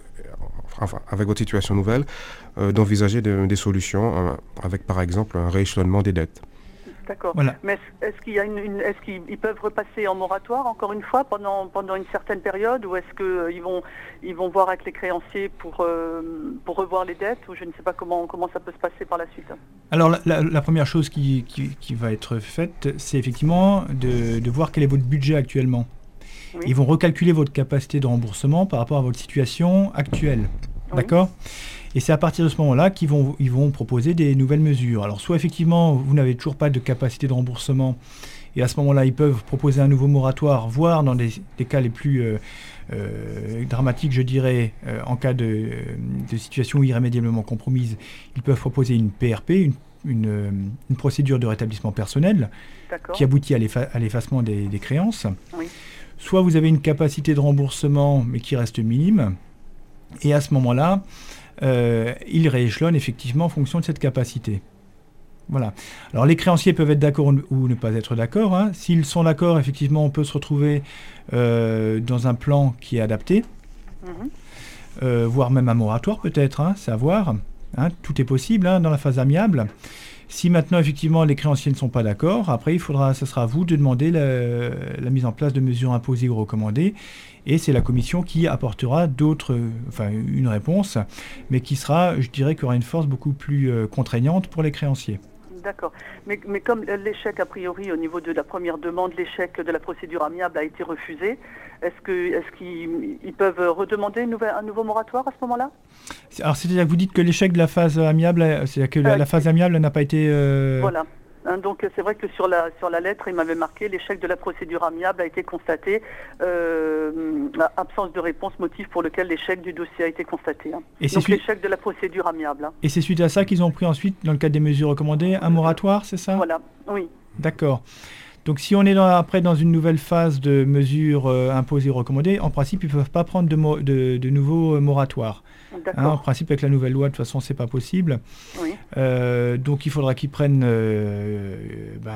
Speaker 3: enfin, avec votre situation nouvelle, euh, d'envisager de, des solutions euh, avec par exemple un rééchelonnement des dettes.
Speaker 5: D'accord.
Speaker 2: Voilà.
Speaker 5: Mais est-ce, est-ce qu'il y a une, une- est-ce qu'ils ils peuvent repasser en moratoire encore une fois pendant pendant une certaine période, ou est-ce que euh, ils vont ils vont voir avec les créanciers pour euh, pour revoir les dettes, ou je ne sais pas comment comment ça peut se passer par la suite.
Speaker 2: Alors, la, la- la première chose qui, qui- qui va être faite, c'est effectivement de, de voir quel est votre budget actuellement.
Speaker 5: Oui.
Speaker 2: Ils vont recalculer votre capacité de remboursement par rapport à votre situation actuelle.
Speaker 5: Oui.
Speaker 2: D'accord ? Et c'est à partir de ce moment-là qu'ils vont, ils vont proposer des nouvelles mesures. Alors, soit effectivement, vous n'avez toujours pas de capacité de remboursement, et à ce moment-là, ils peuvent proposer un nouveau moratoire, voire dans des, des cas les plus euh, euh, dramatiques, je dirais, euh, en cas de, de situation irrémédiablement compromise, ils peuvent proposer une P R P, une, une, euh, une procédure de rétablissement personnel,
Speaker 5: D'accord.
Speaker 2: qui aboutit à, l'effa- à l'effacement des, des créances.
Speaker 5: Oui.
Speaker 2: Soit vous avez une capacité de remboursement, mais qui reste minime, et à ce moment-là, euh, ils rééchelonnent effectivement en fonction de cette capacité. Voilà. Alors les créanciers peuvent être d'accord ou ou ne pas être d'accord, hein. S'ils sont d'accord, effectivement, on peut se retrouver euh, dans un plan qui est adapté,
Speaker 5: Mhm.
Speaker 2: euh, voire même un moratoire peut-être, hein, c'est à voir. Hein, tout est possible, hein, dans la phase amiable. Si maintenant, effectivement, les créanciers ne sont pas d'accord, après, il faudra, ce sera à vous de demander la, la mise en place de mesures imposées ou recommandées. Et c'est la commission qui apportera d'autres, euh, enfin, une réponse, mais qui sera, je dirais, qui aura une force beaucoup plus euh, contraignante pour les créanciers.
Speaker 5: D'accord. Mais, mais comme l'échec, a priori, au niveau de la première demande, l'échec de la procédure amiable a été refusé, est-ce que est-ce qu'ils ils peuvent redemander une nouvelle, un nouveau moratoire à ce moment-là?
Speaker 2: C'est- Alors, c'est-à-dire que vous dites que l'échec de la phase amiable, euh, c'est-à-dire que la,
Speaker 5: Euh,
Speaker 2: la phase amiable n'a pas été... euh,
Speaker 5: Voilà. Hein, donc c'est vrai que sur la sur la lettre, il m'avait marqué l'échec de la procédure amiable a été constaté, euh, absence de réponse, motif pour lequel l'échec du dossier a été constaté. Hein.
Speaker 2: Et c'est
Speaker 5: Donc
Speaker 2: sui-
Speaker 5: l'échec de la procédure amiable. Hein.
Speaker 2: Et c'est suite à ça qu'ils ont pris ensuite, dans le cadre des mesures recommandées, un moratoire, c'est ça?
Speaker 5: Voilà. Oui.
Speaker 2: D'accord. Donc si on est dans- après dans une nouvelle phase de mesures euh, imposées ou recommandées, en principe, ils ne peuvent pas prendre de, mo- de, de nouveaux euh, moratoires. Hein, en
Speaker 5: D'accord.
Speaker 2: principe, avec la nouvelle loi, de toute façon, c'est pas possible.
Speaker 5: Oui.
Speaker 2: Euh, donc il faudra qu'ils prennent euh, bah,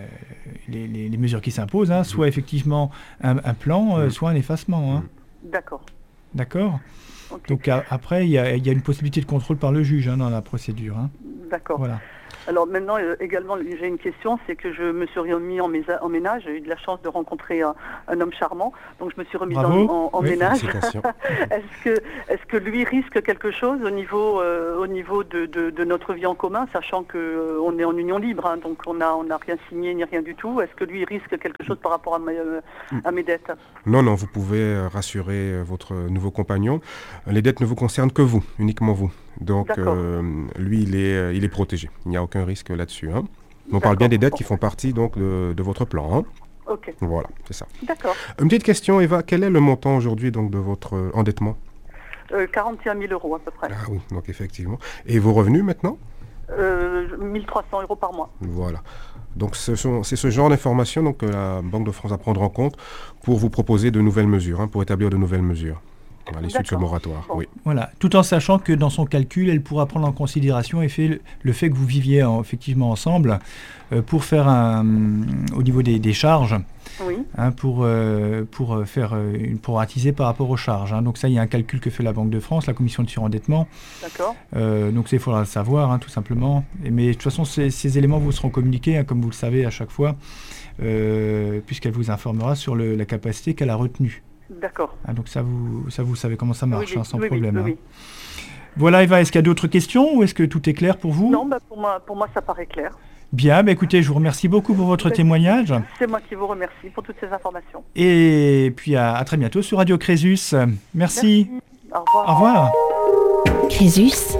Speaker 2: les, les- les mesures qui s'imposent, hein, soit effectivement un, un plan, euh, soit un effacement. Hein.
Speaker 5: D'accord.
Speaker 2: D'accord.
Speaker 5: Ok.
Speaker 2: Donc a- après, il y, a il y a une possibilité de contrôle par le juge, hein, dans la procédure. Hein.
Speaker 5: D'accord.
Speaker 2: Voilà.
Speaker 5: Alors maintenant, euh, également, j'ai une question, c'est que je me suis remis en, mésa- en ménage. J'ai eu de la chance de rencontrer un, un homme charmant, donc je me suis remise en, en, en
Speaker 3: oui,
Speaker 5: ménage.
Speaker 3: félicitations.
Speaker 5: est-ce que, est-ce que lui risque quelque chose au niveau, euh, au niveau de, de, de notre vie en commun, sachant que euh, on est en union libre, hein, donc on n'a on a rien signé ni rien du tout. Est-ce que lui risque quelque chose par rapport à, ma, euh, à mes dettes?
Speaker 3: Non, non, vous pouvez rassurer votre nouveau compagnon. Les dettes ne vous concernent que vous, uniquement vous. Donc, euh, lui, il est, il est protégé. Il n'y a aucun risque là-dessus. Hein. On parle bien des dettes qui font partie donc, de, de votre plan. Hein.
Speaker 5: Ok.
Speaker 3: Voilà, c'est ça.
Speaker 5: D'accord.
Speaker 3: Une petite question, Eva. Quel est le montant aujourd'hui donc, de votre euh, endettement?
Speaker 5: euh, quarante et un mille euros à peu près.
Speaker 3: Ah oui, donc effectivement. Et vos revenus maintenant?
Speaker 5: euh, mille trois cents euros par mois.
Speaker 3: Voilà. Donc ce sont, c'est ce genre d'informations donc, que la Banque de France va prendre en compte pour vous proposer de nouvelles mesures, hein, pour établir de nouvelles mesures à l'issue de ce moratoire. Bon. Oui.
Speaker 2: Voilà, tout en sachant que dans son calcul, elle pourra prendre en considération et fait, le fait que vous viviez en, effectivement ensemble euh, pour faire un, au niveau des, des charges,
Speaker 5: oui.
Speaker 2: hein, pour, euh, pour faire euh, une pour attiser par rapport aux charges. Hein. Donc ça, il y a un calcul que fait la Banque de France, la commission de surendettement.
Speaker 5: D'accord.
Speaker 2: Euh, donc il faudra le savoir, hein, tout simplement. Et, mais de toute façon, ces, ces éléments vous seront communiqués, hein, comme vous le savez à chaque fois, euh, puisqu'elle vous informera sur le, la capacité qu'elle a retenue.
Speaker 5: D'accord.
Speaker 2: Ah, donc ça vous, ça, vous savez comment ça marche,
Speaker 5: oui,
Speaker 2: hein, sans
Speaker 5: oui,
Speaker 2: problème.
Speaker 5: Oui, oui,
Speaker 2: hein.
Speaker 5: oui.
Speaker 2: Voilà, Eva, est-ce qu'il y a d'autres questions ou est-ce que tout est clair pour vous?
Speaker 5: Non, bah pour, moi, pour moi, ça paraît clair.
Speaker 2: Bien, bah écoutez, je vous remercie beaucoup pour votre
Speaker 5: Ben,
Speaker 2: témoignage.
Speaker 5: C'est moi qui vous remercie pour toutes ces informations.
Speaker 2: Et puis à, à très bientôt sur Radio Crésus. Merci.
Speaker 5: Merci. Au revoir.
Speaker 2: Au revoir.
Speaker 1: Crésus.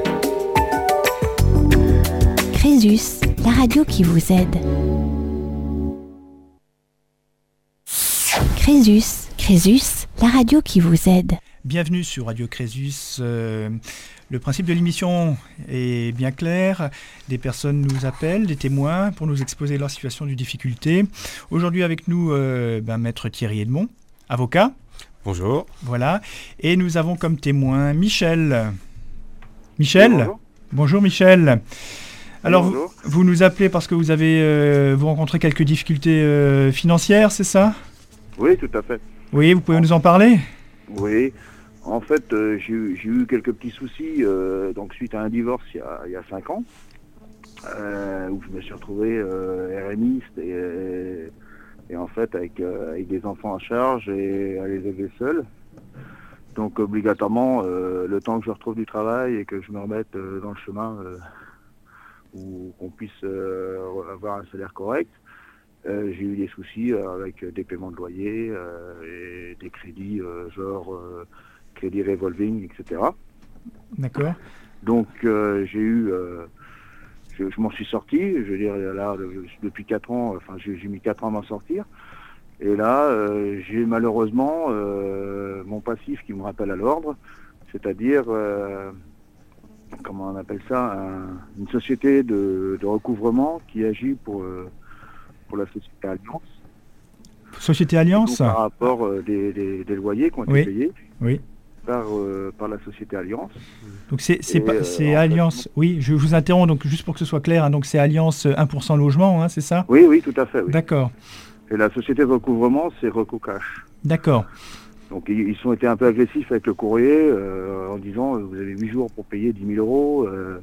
Speaker 1: Crésus, la radio qui vous aide. Crésus. Crésus, la radio qui vous aide.
Speaker 2: Bienvenue sur Radio Crésus. Euh, le principe de l'émission est bien clair. Des personnes nous appellent, des témoins, pour nous exposer leur situation de difficulté. Aujourd'hui avec nous, euh, ben, Maître Thierry Edmond, avocat.
Speaker 3: Bonjour.
Speaker 2: Voilà. Et nous avons comme témoin Michel. Michel.
Speaker 6: Oui, bonjour.
Speaker 2: Bonjour Michel. Alors,
Speaker 6: Oui,
Speaker 2: vous,
Speaker 6: bonjour.
Speaker 2: vous nous appelez parce que vous avez euh, vous rencontrez quelques difficultés euh, financières, c'est ça?
Speaker 6: Oui, tout à fait.
Speaker 2: Oui, vous pouvez nous en parler?
Speaker 6: Oui. En fait, euh, j'ai eu j'ai eu quelques petits soucis euh, donc suite à un divorce il y a, il y a cinq ans, euh, où je me suis retrouvé euh, RMiste et, et en fait avec, euh, avec des enfants à charge et à les élever seul. Donc obligatoirement, euh, le temps que je retrouve du travail et que je me remette euh, dans le chemin euh, où qu'on puisse euh, avoir un salaire correct, euh, j'ai eu des soucis euh, avec des paiements de loyer euh, et des crédits euh, genre euh, crédit revolving, et cetera.
Speaker 2: D'accord.
Speaker 6: Donc euh, j'ai eu, euh, je, je m'en suis sorti, je veux dire là le, depuis quatre ans, enfin j'ai, j'ai mis quatre ans à m'en sortir. Et là euh, j'ai malheureusement euh, mon passif qui me rappelle à l'ordre, c'est-à-dire euh, comment on appelle ça, un, une société de, de recouvrement qui agit pour euh, pour la société Alliance.
Speaker 2: Société Alliance.
Speaker 6: Donc, par rapport euh, des, des, des loyers qui ont été
Speaker 2: Oui.
Speaker 6: payés.
Speaker 2: Oui.
Speaker 6: Par, euh, par la société Alliance.
Speaker 2: Donc c'est, c'est,
Speaker 6: Et,
Speaker 2: pas,
Speaker 6: euh,
Speaker 2: c'est
Speaker 6: en
Speaker 2: Alliance,
Speaker 6: fait,
Speaker 2: oui, je, je vous interromps, donc juste pour que ce soit clair, hein, donc c'est Alliance un pour cent logement, hein, c'est ça?
Speaker 6: Oui, oui, tout à fait. Oui.
Speaker 2: D'accord,
Speaker 6: Et la société de recouvrement, c'est Recocash.
Speaker 2: d'accord,
Speaker 6: Donc ils, ils ont été un peu agressifs avec le courrier euh, en disant euh, vous avez huit jours pour payer dix mille euros. Euh,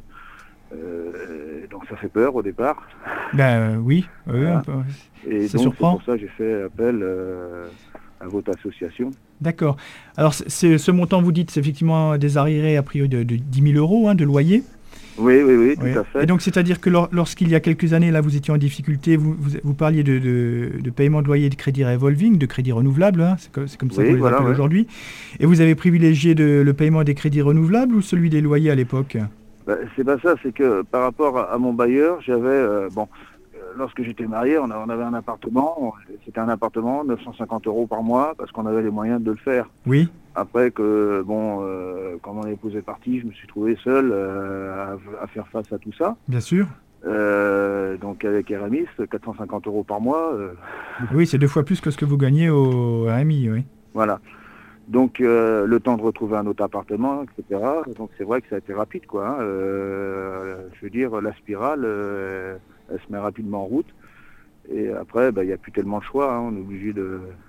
Speaker 6: euh, donc ça fait peur au départ.
Speaker 2: ben euh, oui, euh,
Speaker 6: Voilà.
Speaker 2: un peu,
Speaker 6: Et
Speaker 2: Ça
Speaker 6: donc
Speaker 2: surprend.
Speaker 6: c'est pour ça que j'ai fait appel euh, à votre association.
Speaker 2: d'accord. Alors c'est, c'est- ce montant, vous dites, c'est effectivement des arriérés a priori de, de dix mille euros hein, de loyer.
Speaker 6: Oui, oui, oui, tout
Speaker 2: Oui.
Speaker 6: à fait.
Speaker 2: Et donc c'est-à-dire que lor- lorsqu'il y a quelques années, là, vous étiez en difficulté, vous, vous, vous parliez de, de, de paiement de loyer de crédit revolving, de crédit renouvelable, hein, c'est, comme, c'est comme ça
Speaker 6: Oui,
Speaker 2: qu'on les
Speaker 6: voilà,
Speaker 2: appelle
Speaker 6: ouais.
Speaker 2: aujourd'hui. Et vous avez privilégié de, le paiement des crédits renouvelables ou celui des loyers à l'époque?
Speaker 6: Bah, c'est pas ça, c'est que par rapport à, à mon bailleur, j'avais, euh, bon, euh, lorsque j'étais marié, on, a- on avait un appartement, on- c'était un appartement, neuf cent cinquante euros par mois, parce qu'on avait les moyens de le faire.
Speaker 2: Oui,
Speaker 6: Après que, bon, euh, quand mon épouse est partie, je me suis trouvé seul euh, à, à faire face à tout ça.
Speaker 2: bien sûr.
Speaker 6: Euh, donc avec Eramis, quatre cent cinquante euros par mois, euh,
Speaker 2: Oui, c'est deux fois plus que ce que vous gagnez au R M I, oui.
Speaker 6: voilà. Donc euh, le temps de retrouver un autre appartement, et cetera. Donc c'est vrai que ça a été rapide, quoi. Hein. Euh, je veux dire, la spirale, euh, elle se met rapidement en route. Et après, bah, il n'y a plus tellement de choix. Hein. On est obligé de,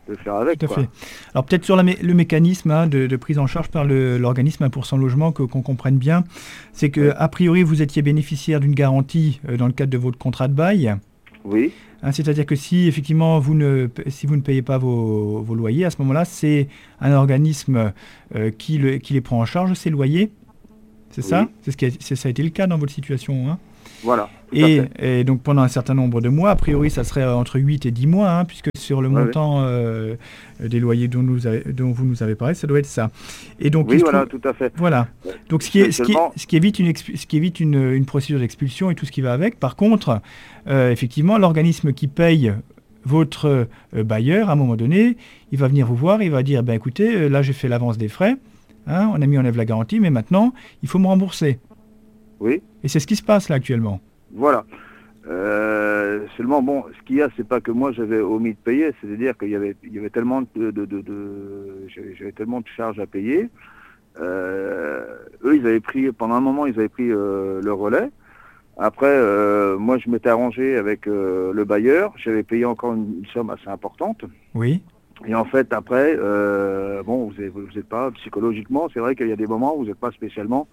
Speaker 6: de faire avec.
Speaker 2: Tout à
Speaker 6: quoi.
Speaker 2: fait. Alors peut-être sur la mé- le mécanisme hein, de, de prise en charge par le, l'organisme un pour cent logement, que, qu'on comprenne bien, c'est que a priori vous étiez bénéficiaire d'une garantie euh, dans le cadre de votre contrat de bail.
Speaker 6: Oui,
Speaker 2: Hein, c'est-à-dire que si effectivement vous ne, si vous ne payez pas vos, vos loyers, à ce moment-là, c'est un organisme euh, qui, le, qui les prend en charge, ces loyers. C'est
Speaker 6: Oui.
Speaker 2: ça c'est ce qui a, c'est, Ça a été le cas dans votre situation. Hein.
Speaker 6: voilà. tout à
Speaker 2: Et,
Speaker 6: fait.
Speaker 2: et donc pendant un certain nombre de mois, a priori ça serait entre huit et dix mois, hein, puisque sur le
Speaker 6: Ouais,
Speaker 2: montant euh, des loyers dont, nous avez- dont vous nous avez parlé, ça doit être ça. Et donc, il
Speaker 6: Oui,
Speaker 2: se
Speaker 6: voilà,
Speaker 2: trouve-
Speaker 6: tout à fait.
Speaker 2: voilà. Donc ce qui, est, ce, qui est-
Speaker 6: Seulement-
Speaker 2: ce qui évite, une, expu- ce qui évite une, une procédure d'expulsion et tout ce qui va avec. Par contre, euh, effectivement, l'organisme qui paye votre euh, bailleur, à un moment donné, il va venir vous voir, il va dire, ben, écoutez, euh, là j'ai fait l'avance des frais, hein, on a mis en œuvre la garantie, mais maintenant, il faut me rembourser.
Speaker 6: Oui,
Speaker 2: Et c'est ce qui se passe là actuellement.
Speaker 6: voilà. Euh, seulement, bon, ce qu'il y a, c'est pas que moi j'avais omis de payer, c'est-à-dire qu'il y avait, il y avait tellement de, de, de, de- j'avais, j'avais tellement de charges à payer. Euh, eux, ils avaient pris, pendant un moment, ils avaient pris euh, le relais. Après, euh, moi, je m'étais arrangé avec euh, le bailleur. J'avais payé encore une, une somme assez importante.
Speaker 2: Oui,
Speaker 6: Et en fait, après, euh, bon, vous n'êtes vous êtes pas psychologiquement, c'est vrai qu'il y a des moments où vous n'êtes pas spécialement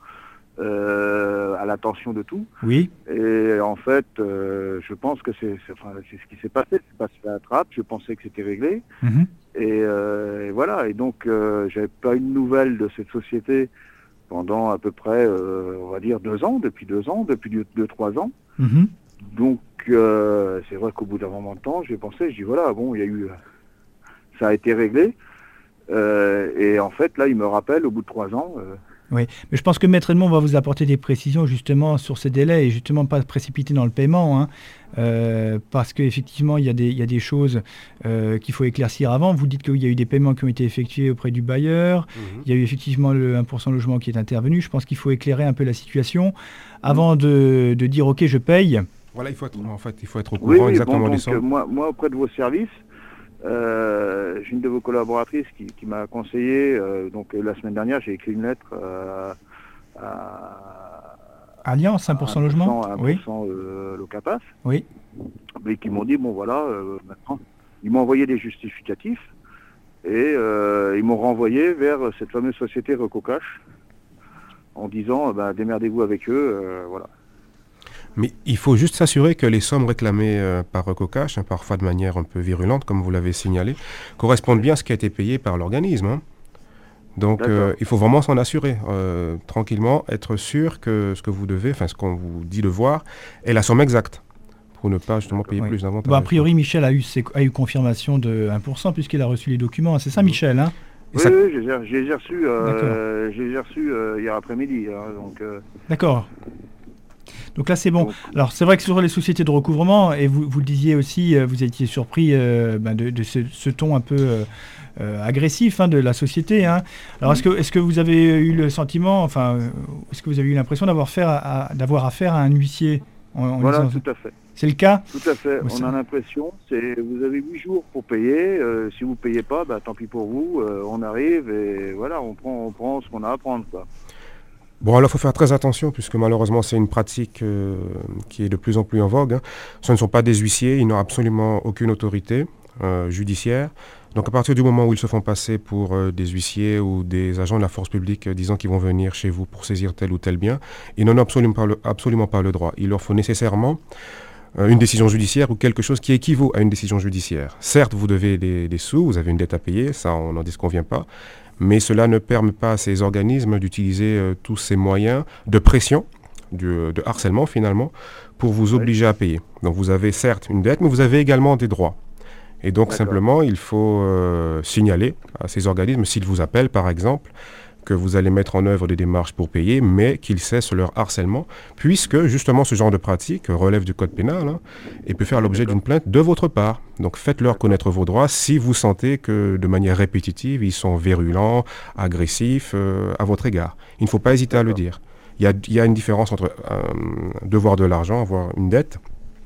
Speaker 6: euh, à l'attention de tout.
Speaker 2: oui,
Speaker 6: Et en fait, euh, je pense que c'est, c'est, enfin, c'est ce qui s'est passé. C'est passé à la trappe. Je pensais que c'était réglé.
Speaker 2: mhm,
Speaker 6: Et, euh, et voilà. Et donc, euh, j'avais pas eu de nouvelles de cette société pendant à peu près, euh, on va dire, deux ans, depuis deux ans, depuis deux, deux trois ans.
Speaker 2: mhm.
Speaker 6: Donc, euh, c'est vrai qu'au bout d'un moment de temps, j'ai pensé, je dis voilà, bon, il y a eu, ça a été réglé. Euh, et en fait, là, il me rappelle, au bout de trois ans, euh,
Speaker 2: Oui, mais je pense que Maître Edmond va vous apporter des précisions justement sur ces délais et justement pas précipiter dans le paiement, hein, euh, parce qu'effectivement il y a des, il y a des choses euh, qu'il faut éclaircir avant. Vous dites qu'il y a eu des paiements qui ont été effectués auprès du bailleur,
Speaker 3: Mhm.
Speaker 2: il y a eu effectivement le un pour cent logement qui est intervenu. Je pense qu'il faut éclairer un peu la situation avant de, de dire ok je paye.
Speaker 3: Voilà, il faut être, en fait, il faut être au
Speaker 6: oui,
Speaker 3: courant
Speaker 6: oui,
Speaker 3: exactement
Speaker 6: bon,
Speaker 3: des
Speaker 6: donc, euh,
Speaker 3: sommes.
Speaker 6: moi, moi, auprès de vos services, euh, j'ai une de vos collaboratrices qui, qui m'a conseillé, euh, donc euh, la semaine dernière, j'ai écrit une lettre euh, à
Speaker 2: Alliance un pour cent logement.
Speaker 6: un
Speaker 2: Oui,
Speaker 6: pour cent euh, Locapass,
Speaker 2: oui,
Speaker 6: mais qui m'ont dit, bon voilà, euh, maintenant, ils m'ont envoyé des justificatifs et euh, ils m'ont renvoyé vers cette fameuse société Recocash en disant, euh, ben, démerdez-vous avec eux, euh, voilà.
Speaker 3: Mais il faut juste s'assurer que les sommes réclamées euh, par Recocash, hein, parfois de manière un peu virulente, comme vous l'avez signalé, correspondent bien à ce qui a été payé par l'organisme. hein. Donc euh,
Speaker 6: D'accord.
Speaker 3: il faut vraiment s'en assurer, euh, tranquillement, être sûr que ce que vous devez, enfin ce qu'on vous dit devoir, est la somme exacte, pour ne pas justement payer
Speaker 2: oui.
Speaker 3: plus d'avantages.
Speaker 2: Bon, a priori Michel a eu, ses- a eu confirmation de un pour cent puisqu'il a reçu les documents. C'est ça Michel, hein?
Speaker 3: Et
Speaker 6: Oui,
Speaker 3: ça-
Speaker 6: oui, j'ai j'ai- j'ai reçu, euh, j'ai reçu euh, hier après-midi, hein, donc... euh,
Speaker 2: D'accord. Donc là, c'est bon.
Speaker 6: Donc-
Speaker 2: Alors, c'est vrai que sur les sociétés de recouvrement, et vous, vous le disiez aussi, euh, vous étiez surpris euh, ben, de, de ce, ce ton un peu euh, euh, agressif hein, de la société. Hein. Alors, est-ce que, est-ce que vous avez eu le sentiment, enfin, euh, est-ce que vous avez eu l'impression d'avoir, faire à, à- d'avoir affaire à un huissier en, en
Speaker 6: Voilà,
Speaker 2: disant-
Speaker 6: tout à fait.
Speaker 2: C'est le cas?
Speaker 6: Tout à fait.
Speaker 2: Ouais,
Speaker 6: On
Speaker 2: c'est-
Speaker 6: a l'impression, c'est vous avez huit jours pour payer. euh, si vous payez pas, bah, tant pis pour vous. euh, on arrive et voilà, on prend, on prend ce qu'on a à prendre, quoi.
Speaker 3: Bon, alors il faut faire très attention, puisque malheureusement c'est une pratique euh, qui est de plus en plus en vogue. hein. Ce ne sont pas des huissiers, ils n'ont absolument aucune autorité euh, judiciaire. Donc à partir du moment où ils se font passer pour euh, des huissiers ou des agents de la force publique euh, disant qu'ils vont venir chez vous pour saisir tel ou tel bien, ils n'en ont absolument pas le, absolument pas le droit. Il leur faut nécessairement euh, une décision judiciaire ou quelque chose qui équivaut à une décision judiciaire. Certes, vous devez des, des sous, vous avez une dette à payer, ça on n'en disconvient pas, mais cela ne permet pas à ces organismes d'utiliser euh, tous ces moyens de pression, du, de harcèlement finalement, pour vous
Speaker 6: Oui.
Speaker 3: obliger à payer. Donc vous avez certes une dette, mais vous avez également des droits. Et donc
Speaker 6: D'accord.
Speaker 3: simplement, il faut euh, signaler à ces organismes, s'ils vous appellent par exemple, que vous allez mettre en œuvre des démarches pour payer, mais qu'ils cessent leur harcèlement, puisque justement ce genre de pratique relève du code pénal hein, et peut faire l'objet d'une plainte de votre part. Donc faites-leur connaître vos droits si vous sentez que de manière répétitive, ils sont virulents, agressifs euh, à votre égard. Il ne faut pas hésiter à le
Speaker 6: D'accord.
Speaker 3: dire. Il y a, il y a une différence entre euh, devoir de l'argent, avoir une dette,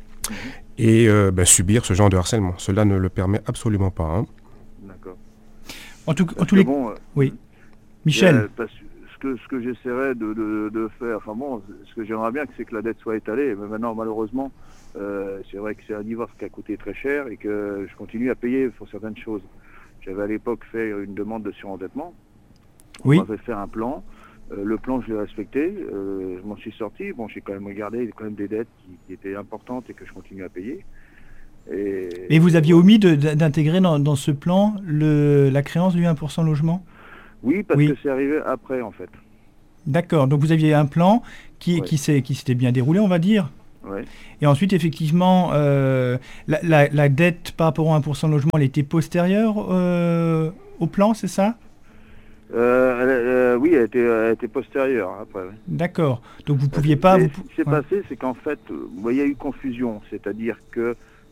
Speaker 3: et euh, ben, subir ce genre de harcèlement. Cela ne le permet absolument pas. hein.
Speaker 6: D'accord.
Speaker 2: En, tout, en
Speaker 6: Parce
Speaker 2: tous
Speaker 6: que
Speaker 2: les
Speaker 6: bon, euh,
Speaker 2: Oui.
Speaker 6: il y
Speaker 2: Michel.
Speaker 6: a- parce- ce que, ce que j'essaierais de, de, de faire, enfin bon, ce que j'aimerais bien, c'est que la dette soit étalée. Mais maintenant, malheureusement, euh, c'est vrai que c'est un divorce qui a coûté très cher et que je continue à payer pour certaines choses. J'avais à l'époque fait une demande de surendettement. On
Speaker 2: Oui.
Speaker 6: m'avait fait un plan. Euh, le plan, je l'ai respecté. Euh, je m'en suis sorti. Bon, j'ai quand même regardé quand même des dettes qui, qui étaient importantes et que je continue à payer. Et,
Speaker 2: Et vous aviez omis de- d'intégrer dans, dans ce plan le, la créance du un pour cent logement ?
Speaker 6: Oui, parce
Speaker 2: Oui.
Speaker 6: que c'est arrivé après, en fait.
Speaker 2: D'accord, donc vous aviez un plan qui,
Speaker 6: Ouais.
Speaker 2: qui s'est- qui s'était bien déroulé, on va dire.
Speaker 6: Ouais.
Speaker 2: Et ensuite, effectivement, euh, la, la- la dette par rapport au un pour cent logement, elle était postérieure euh, au plan, c'est ça ?
Speaker 6: Euh, elle- euh, oui, elle était, elle était postérieure après. Ouais.
Speaker 2: D'accord, donc vous ne pouviez pas...
Speaker 6: Mais
Speaker 2: Vous,
Speaker 6: ce qui s'est
Speaker 2: ouais.
Speaker 6: passé, c'est qu'en fait, euh, bon, il y a eu confusion, c'est-à-dire que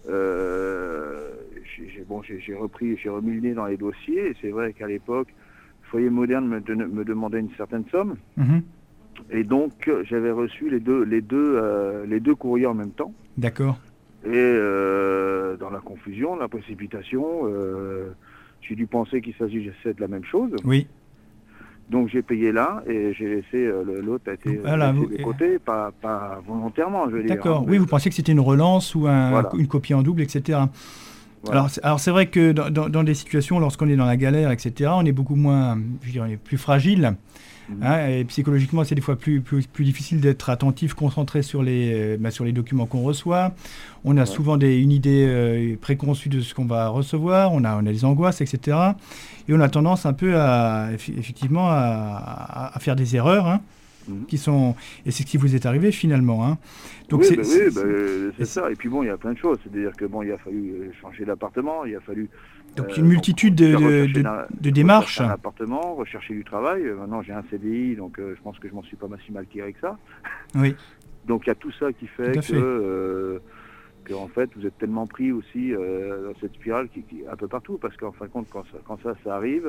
Speaker 6: euh, j'ai j'ai- bon, j'ai- j'ai repris, j'ai remis le nez dans les dossiers, et c'est vrai qu'à l'époque, Foyer Moderne me, don- me demandait une certaine somme,
Speaker 2: Mhm.
Speaker 6: et donc euh, j'avais reçu les deux, les deux, euh, les deux courriers en même temps.
Speaker 2: D'accord,
Speaker 6: Et euh, dans la confusion, la précipitation, euh, j'ai dû penser qu'il s'agissait de la même chose.
Speaker 2: oui.
Speaker 6: Donc j'ai payé là et j'ai laissé euh, le- l'autre a été
Speaker 2: Voilà,
Speaker 6: laissé
Speaker 2: vous-
Speaker 6: de côté, pas, pas volontairement, je veux dire.
Speaker 2: D'accord,
Speaker 6: hein,
Speaker 2: oui,
Speaker 6: mais-
Speaker 2: vous pensiez que c'était une relance ou un-
Speaker 6: Voilà.
Speaker 2: une copie en double, et cetera.
Speaker 6: Voilà.
Speaker 2: Alors, c'est, alors c'est vrai que dans, dans- dans des situations, lorsqu'on est dans la galère, et cetera, on est beaucoup moins, je dirais, plus fragile.
Speaker 6: Mhm.
Speaker 2: Hein, et psychologiquement, c'est des fois plus, plus, plus difficile d'être attentif, concentré sur les, euh, bah, sur les documents qu'on reçoit. On a
Speaker 6: Ouais.
Speaker 2: souvent des, une idée euh, préconçue de ce qu'on va recevoir. On a, on a des angoisses, et cetera. Et on a tendance un peu à, effi- effectivement, à, à- à faire des erreurs, hein,
Speaker 6: Mhm.
Speaker 2: qui sont, et c'est ce qui vous est arrivé finalement. Hein. Donc
Speaker 6: oui,
Speaker 2: c'est,
Speaker 6: bah,
Speaker 2: c'est-
Speaker 6: oui, bah, euh, c'est
Speaker 2: et
Speaker 6: ça. Et puis bon, il y a plein de choses. C'est-à-dire que bon, il a fallu euh, changer d'appartement, il a fallu.
Speaker 2: donc
Speaker 6: euh,
Speaker 2: une multitude de,
Speaker 6: faire
Speaker 2: de,
Speaker 6: rechercher
Speaker 2: de-
Speaker 6: un-
Speaker 2: de démarches.
Speaker 6: rechercher un appartement, rechercher du travail. Euh, Maintenant, j'ai un C D I, donc euh, je pense que je m'en suis pas si mal tiré que ça.
Speaker 2: Oui.
Speaker 6: Donc il y a tout ça qui fait
Speaker 2: Tout à
Speaker 6: que,
Speaker 2: fait.
Speaker 6: euh, que en fait, vous êtes tellement pris aussi euh, dans cette spirale qui, qui un peu partout, parce qu'en fin de compte, quand ça, quand ça, ça arrive,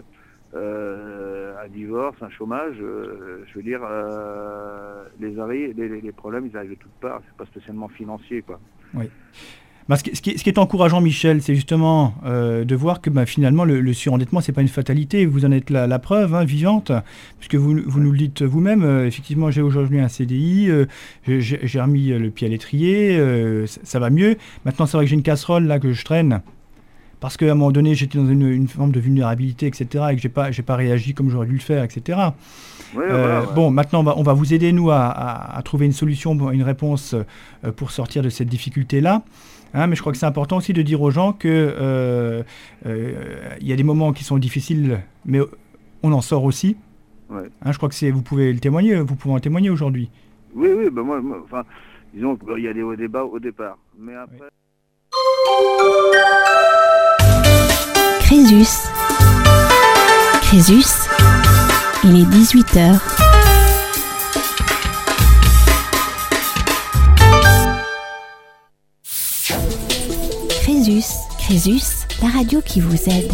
Speaker 6: euh, un divorce, un chômage, euh, je veux dire, euh, les arrêts, les, les- les problèmes, ils arrivent de toutes parts. C'est pas spécialement financier, quoi.
Speaker 2: Bah, ce, qui, ce qui est- ce qui est encourageant, Michel, c'est justement euh, de voir que bah, finalement le, le surendettement, c'est pas une fatalité. Vous en êtes la, la preuve hein, vivante, puisque vous, vous nous le dites vous-même. euh, effectivement, j'ai aujourd'hui un C D I, euh, j'ai, j'ai remis le pied à l'étrier, euh, ça, ça va mieux. Maintenant, c'est vrai que j'ai une casserole là que je traîne. Parce qu'à un moment donné, j'étais dans une, une forme de vulnérabilité, et cetera, et que j'ai pas, j'ai pas réagi comme j'aurais dû le faire, et cetera.
Speaker 6: Ouais,
Speaker 2: Euh,
Speaker 6: voilà, ouais.
Speaker 2: Bon, maintenant, on va, on va vous aider, nous, à, à- à trouver une solution, une réponse euh, pour sortir de cette difficulté-là. Hein, mais je crois que c'est important aussi de dire aux gens qu'il euh, euh, y a des moments qui sont difficiles, mais on en sort aussi.
Speaker 6: Ouais.
Speaker 2: Hein, je crois que c'est, vous pouvez le témoigner, vous pouvez en témoigner aujourd'hui.
Speaker 6: Oui, oui, ben moi, moi, enfin, disons qu'il y a des hauts et des bas au départ. Mais après...
Speaker 1: Crésus. Crésus. Il est dix-huit heures. Crésus. Crésus, la radio qui vous aide.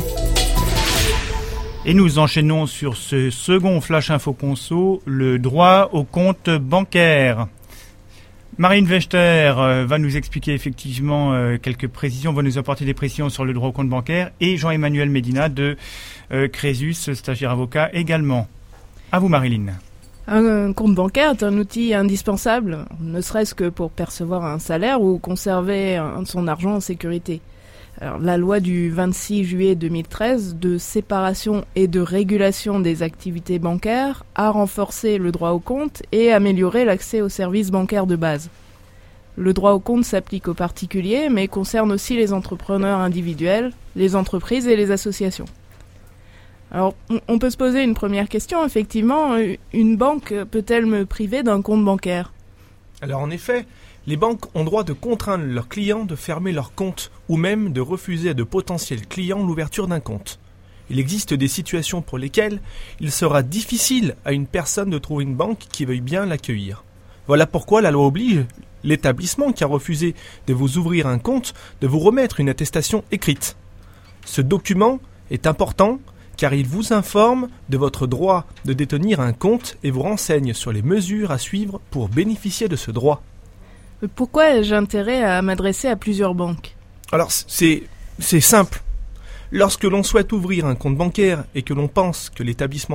Speaker 2: Et nous enchaînons sur ce second Flash Info Conso, le droit au compte bancaire. Marine Wechter euh, va nous expliquer effectivement euh, quelques précisions, va nous apporter des précisions sur le droit au compte bancaire, et Jean-Emmanuel Médina de euh, Crésus, stagiaire avocat également. À vous Marilyn.
Speaker 7: Un compte bancaire est un outil indispensable, ne serait-ce que pour percevoir un salaire ou conserver un- son argent en sécurité. Alors, la loi du vingt-six juillet deux mille treize de séparation et de régulation des activités bancaires a renforcé le droit au compte et amélioré l'accès aux services bancaires de base. Le droit au compte s'applique aux particuliers, mais concerne aussi les entrepreneurs individuels, les entreprises et les associations. Alors, on- on peut se poser une première question. Effectivement, euh, une banque peut-elle me priver d'un compte bancaire ?
Speaker 8: Alors en effet, les banques ont droit de contraindre leurs clients de fermer leur compte ou même de refuser à de potentiels clients l'ouverture d'un compte. Il existe des situations pour lesquelles il sera difficile à une personne de trouver une banque qui veuille bien l'accueillir. Voilà pourquoi la loi oblige l'établissement qui a refusé de vous ouvrir un compte de vous remettre une attestation écrite. Ce document est important car il vous informe de votre droit de détenir un compte et vous renseigne sur les mesures à suivre pour bénéficier de ce droit.
Speaker 7: Pourquoi ai-je intérêt à m'adresser à plusieurs banques ?
Speaker 8: Alors c'est c'est simple. Lorsque l'on souhaite ouvrir un compte bancaire et que l'on pense que l'établissement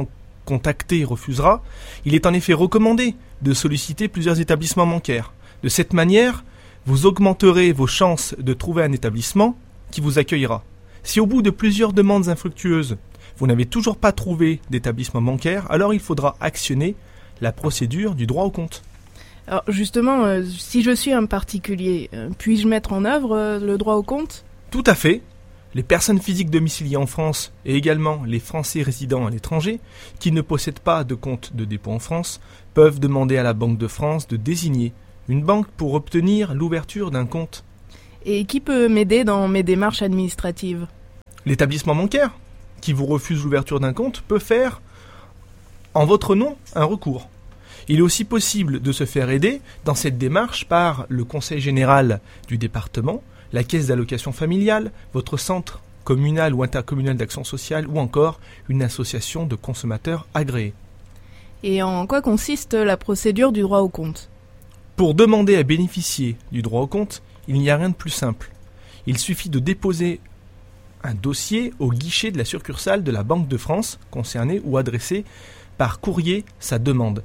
Speaker 8: contacté refusera, il est en effet recommandé de solliciter plusieurs établissements bancaires. De cette manière, vous augmenterez vos chances de trouver un établissement qui vous accueillera. Si au bout de plusieurs demandes infructueuses, vous n'avez toujours pas trouvé d'établissement bancaire, alors il faudra actionner la procédure du droit au compte.
Speaker 7: Alors justement, euh, si je suis un particulier, euh, puis-je mettre en œuvre euh, le droit au compte ?
Speaker 8: Tout à fait. Les personnes physiques domiciliées en France et également les Français résidant à l'étranger qui ne possèdent pas de compte de dépôt en France peuvent demander à la Banque de France de désigner une banque pour obtenir l'ouverture d'un compte.
Speaker 7: Et qui peut m'aider dans mes démarches administratives ?
Speaker 8: L'établissement bancaire qui vous refuse l'ouverture d'un compte peut faire en votre nom un recours. Il est aussi possible de se faire aider dans cette démarche par le Conseil général du département, la caisse d'allocation familiale, votre centre communal ou intercommunal d'action sociale ou encore une association de consommateurs agréés.
Speaker 7: Et en quoi consiste la procédure du droit au compte ?
Speaker 8: Pour demander à bénéficier du droit au compte, il n'y a rien de plus simple. Il suffit de déposer un dossier au guichet de la succursale de la Banque de France concernée ou adresser par courrier sa demande.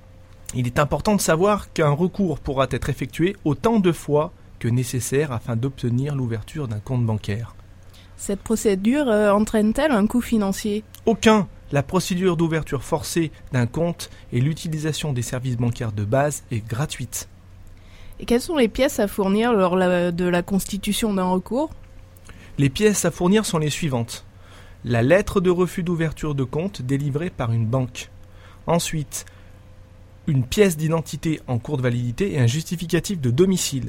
Speaker 8: Il est important de savoir qu'un recours pourra être effectué autant de fois que nécessaire afin d'obtenir l'ouverture d'un compte bancaire.
Speaker 7: Cette procédure euh, entraîne-t-elle un coût financier ?
Speaker 8: Aucun. La procédure d'ouverture forcée d'un compte et l'utilisation des services bancaires de base est gratuite.
Speaker 7: Et quelles sont les pièces à fournir lors la, de la constitution d'un recours ?
Speaker 8: Les pièces à fournir sont les suivantes. La lettre de refus d'ouverture de compte délivrée par une banque. Ensuite, une pièce d'identité en cours de validité et un justificatif de domicile.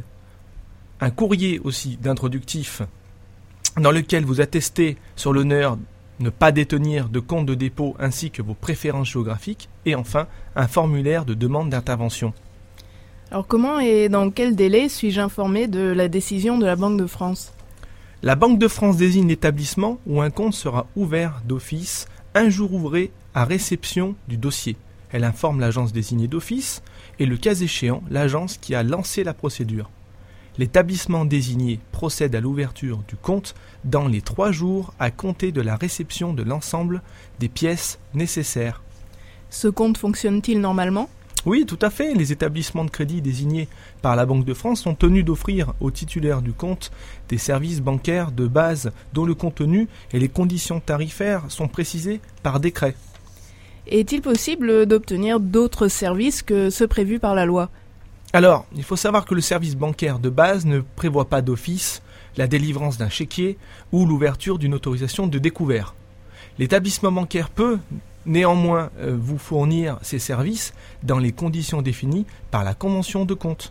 Speaker 8: Un courrier aussi d'introductif dans lequel vous attestez sur l'honneur ne pas détenir de compte de dépôt ainsi que vos préférences géographiques. Et enfin, un formulaire de demande d'intervention.
Speaker 7: Alors comment et dans quel délai suis-je informé de la décision de la Banque de France ?
Speaker 8: La Banque de France désigne l'établissement où un compte sera ouvert d'office un jour ouvré à réception du dossier. Elle informe l'agence désignée d'office et le cas échéant, l'agence qui a lancé la procédure. L'établissement désigné procède à l'ouverture du compte dans les trois jours à compter de la réception de l'ensemble des pièces nécessaires.
Speaker 7: Ce compte fonctionne-t-il normalement ?
Speaker 8: Oui, tout à fait. Les établissements de crédit désignés par la Banque de France sont tenus d'offrir aux titulaires du compte des services bancaires de base dont le contenu et les conditions tarifaires sont précisés par décret.
Speaker 7: Est-il possible d'obtenir d'autres services que ceux prévus par la loi ?
Speaker 8: Alors, il faut savoir que le service bancaire de base ne prévoit pas d'office la délivrance d'un chéquier ou l'ouverture d'une autorisation de découvert. L'établissement bancaire peut néanmoins euh, vous fournir ces services dans les conditions définies par la convention de compte.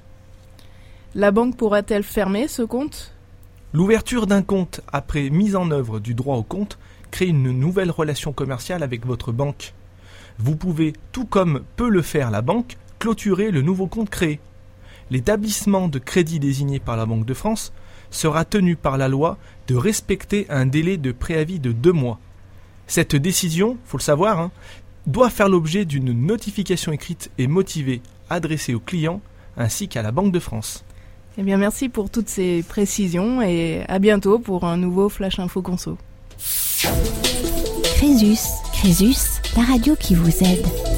Speaker 7: La banque pourra-t-elle fermer ce compte ?
Speaker 8: L'ouverture d'un compte après mise en œuvre du droit au compte crée une nouvelle relation commerciale avec votre banque. Vous pouvez, tout comme peut le faire la banque, clôturer le nouveau compte créé. L'établissement de crédit désigné par la Banque de France sera tenu par la loi de respecter un délai de préavis de deux mois. Cette décision, faut le savoir, hein, doit faire l'objet d'une notification écrite et motivée adressée au client ainsi qu'à la Banque de France.
Speaker 7: Eh bien, merci pour toutes ces précisions et à bientôt pour un nouveau Flash Info Conso.
Speaker 1: Crésus, Crésus, la radio qui vous aide.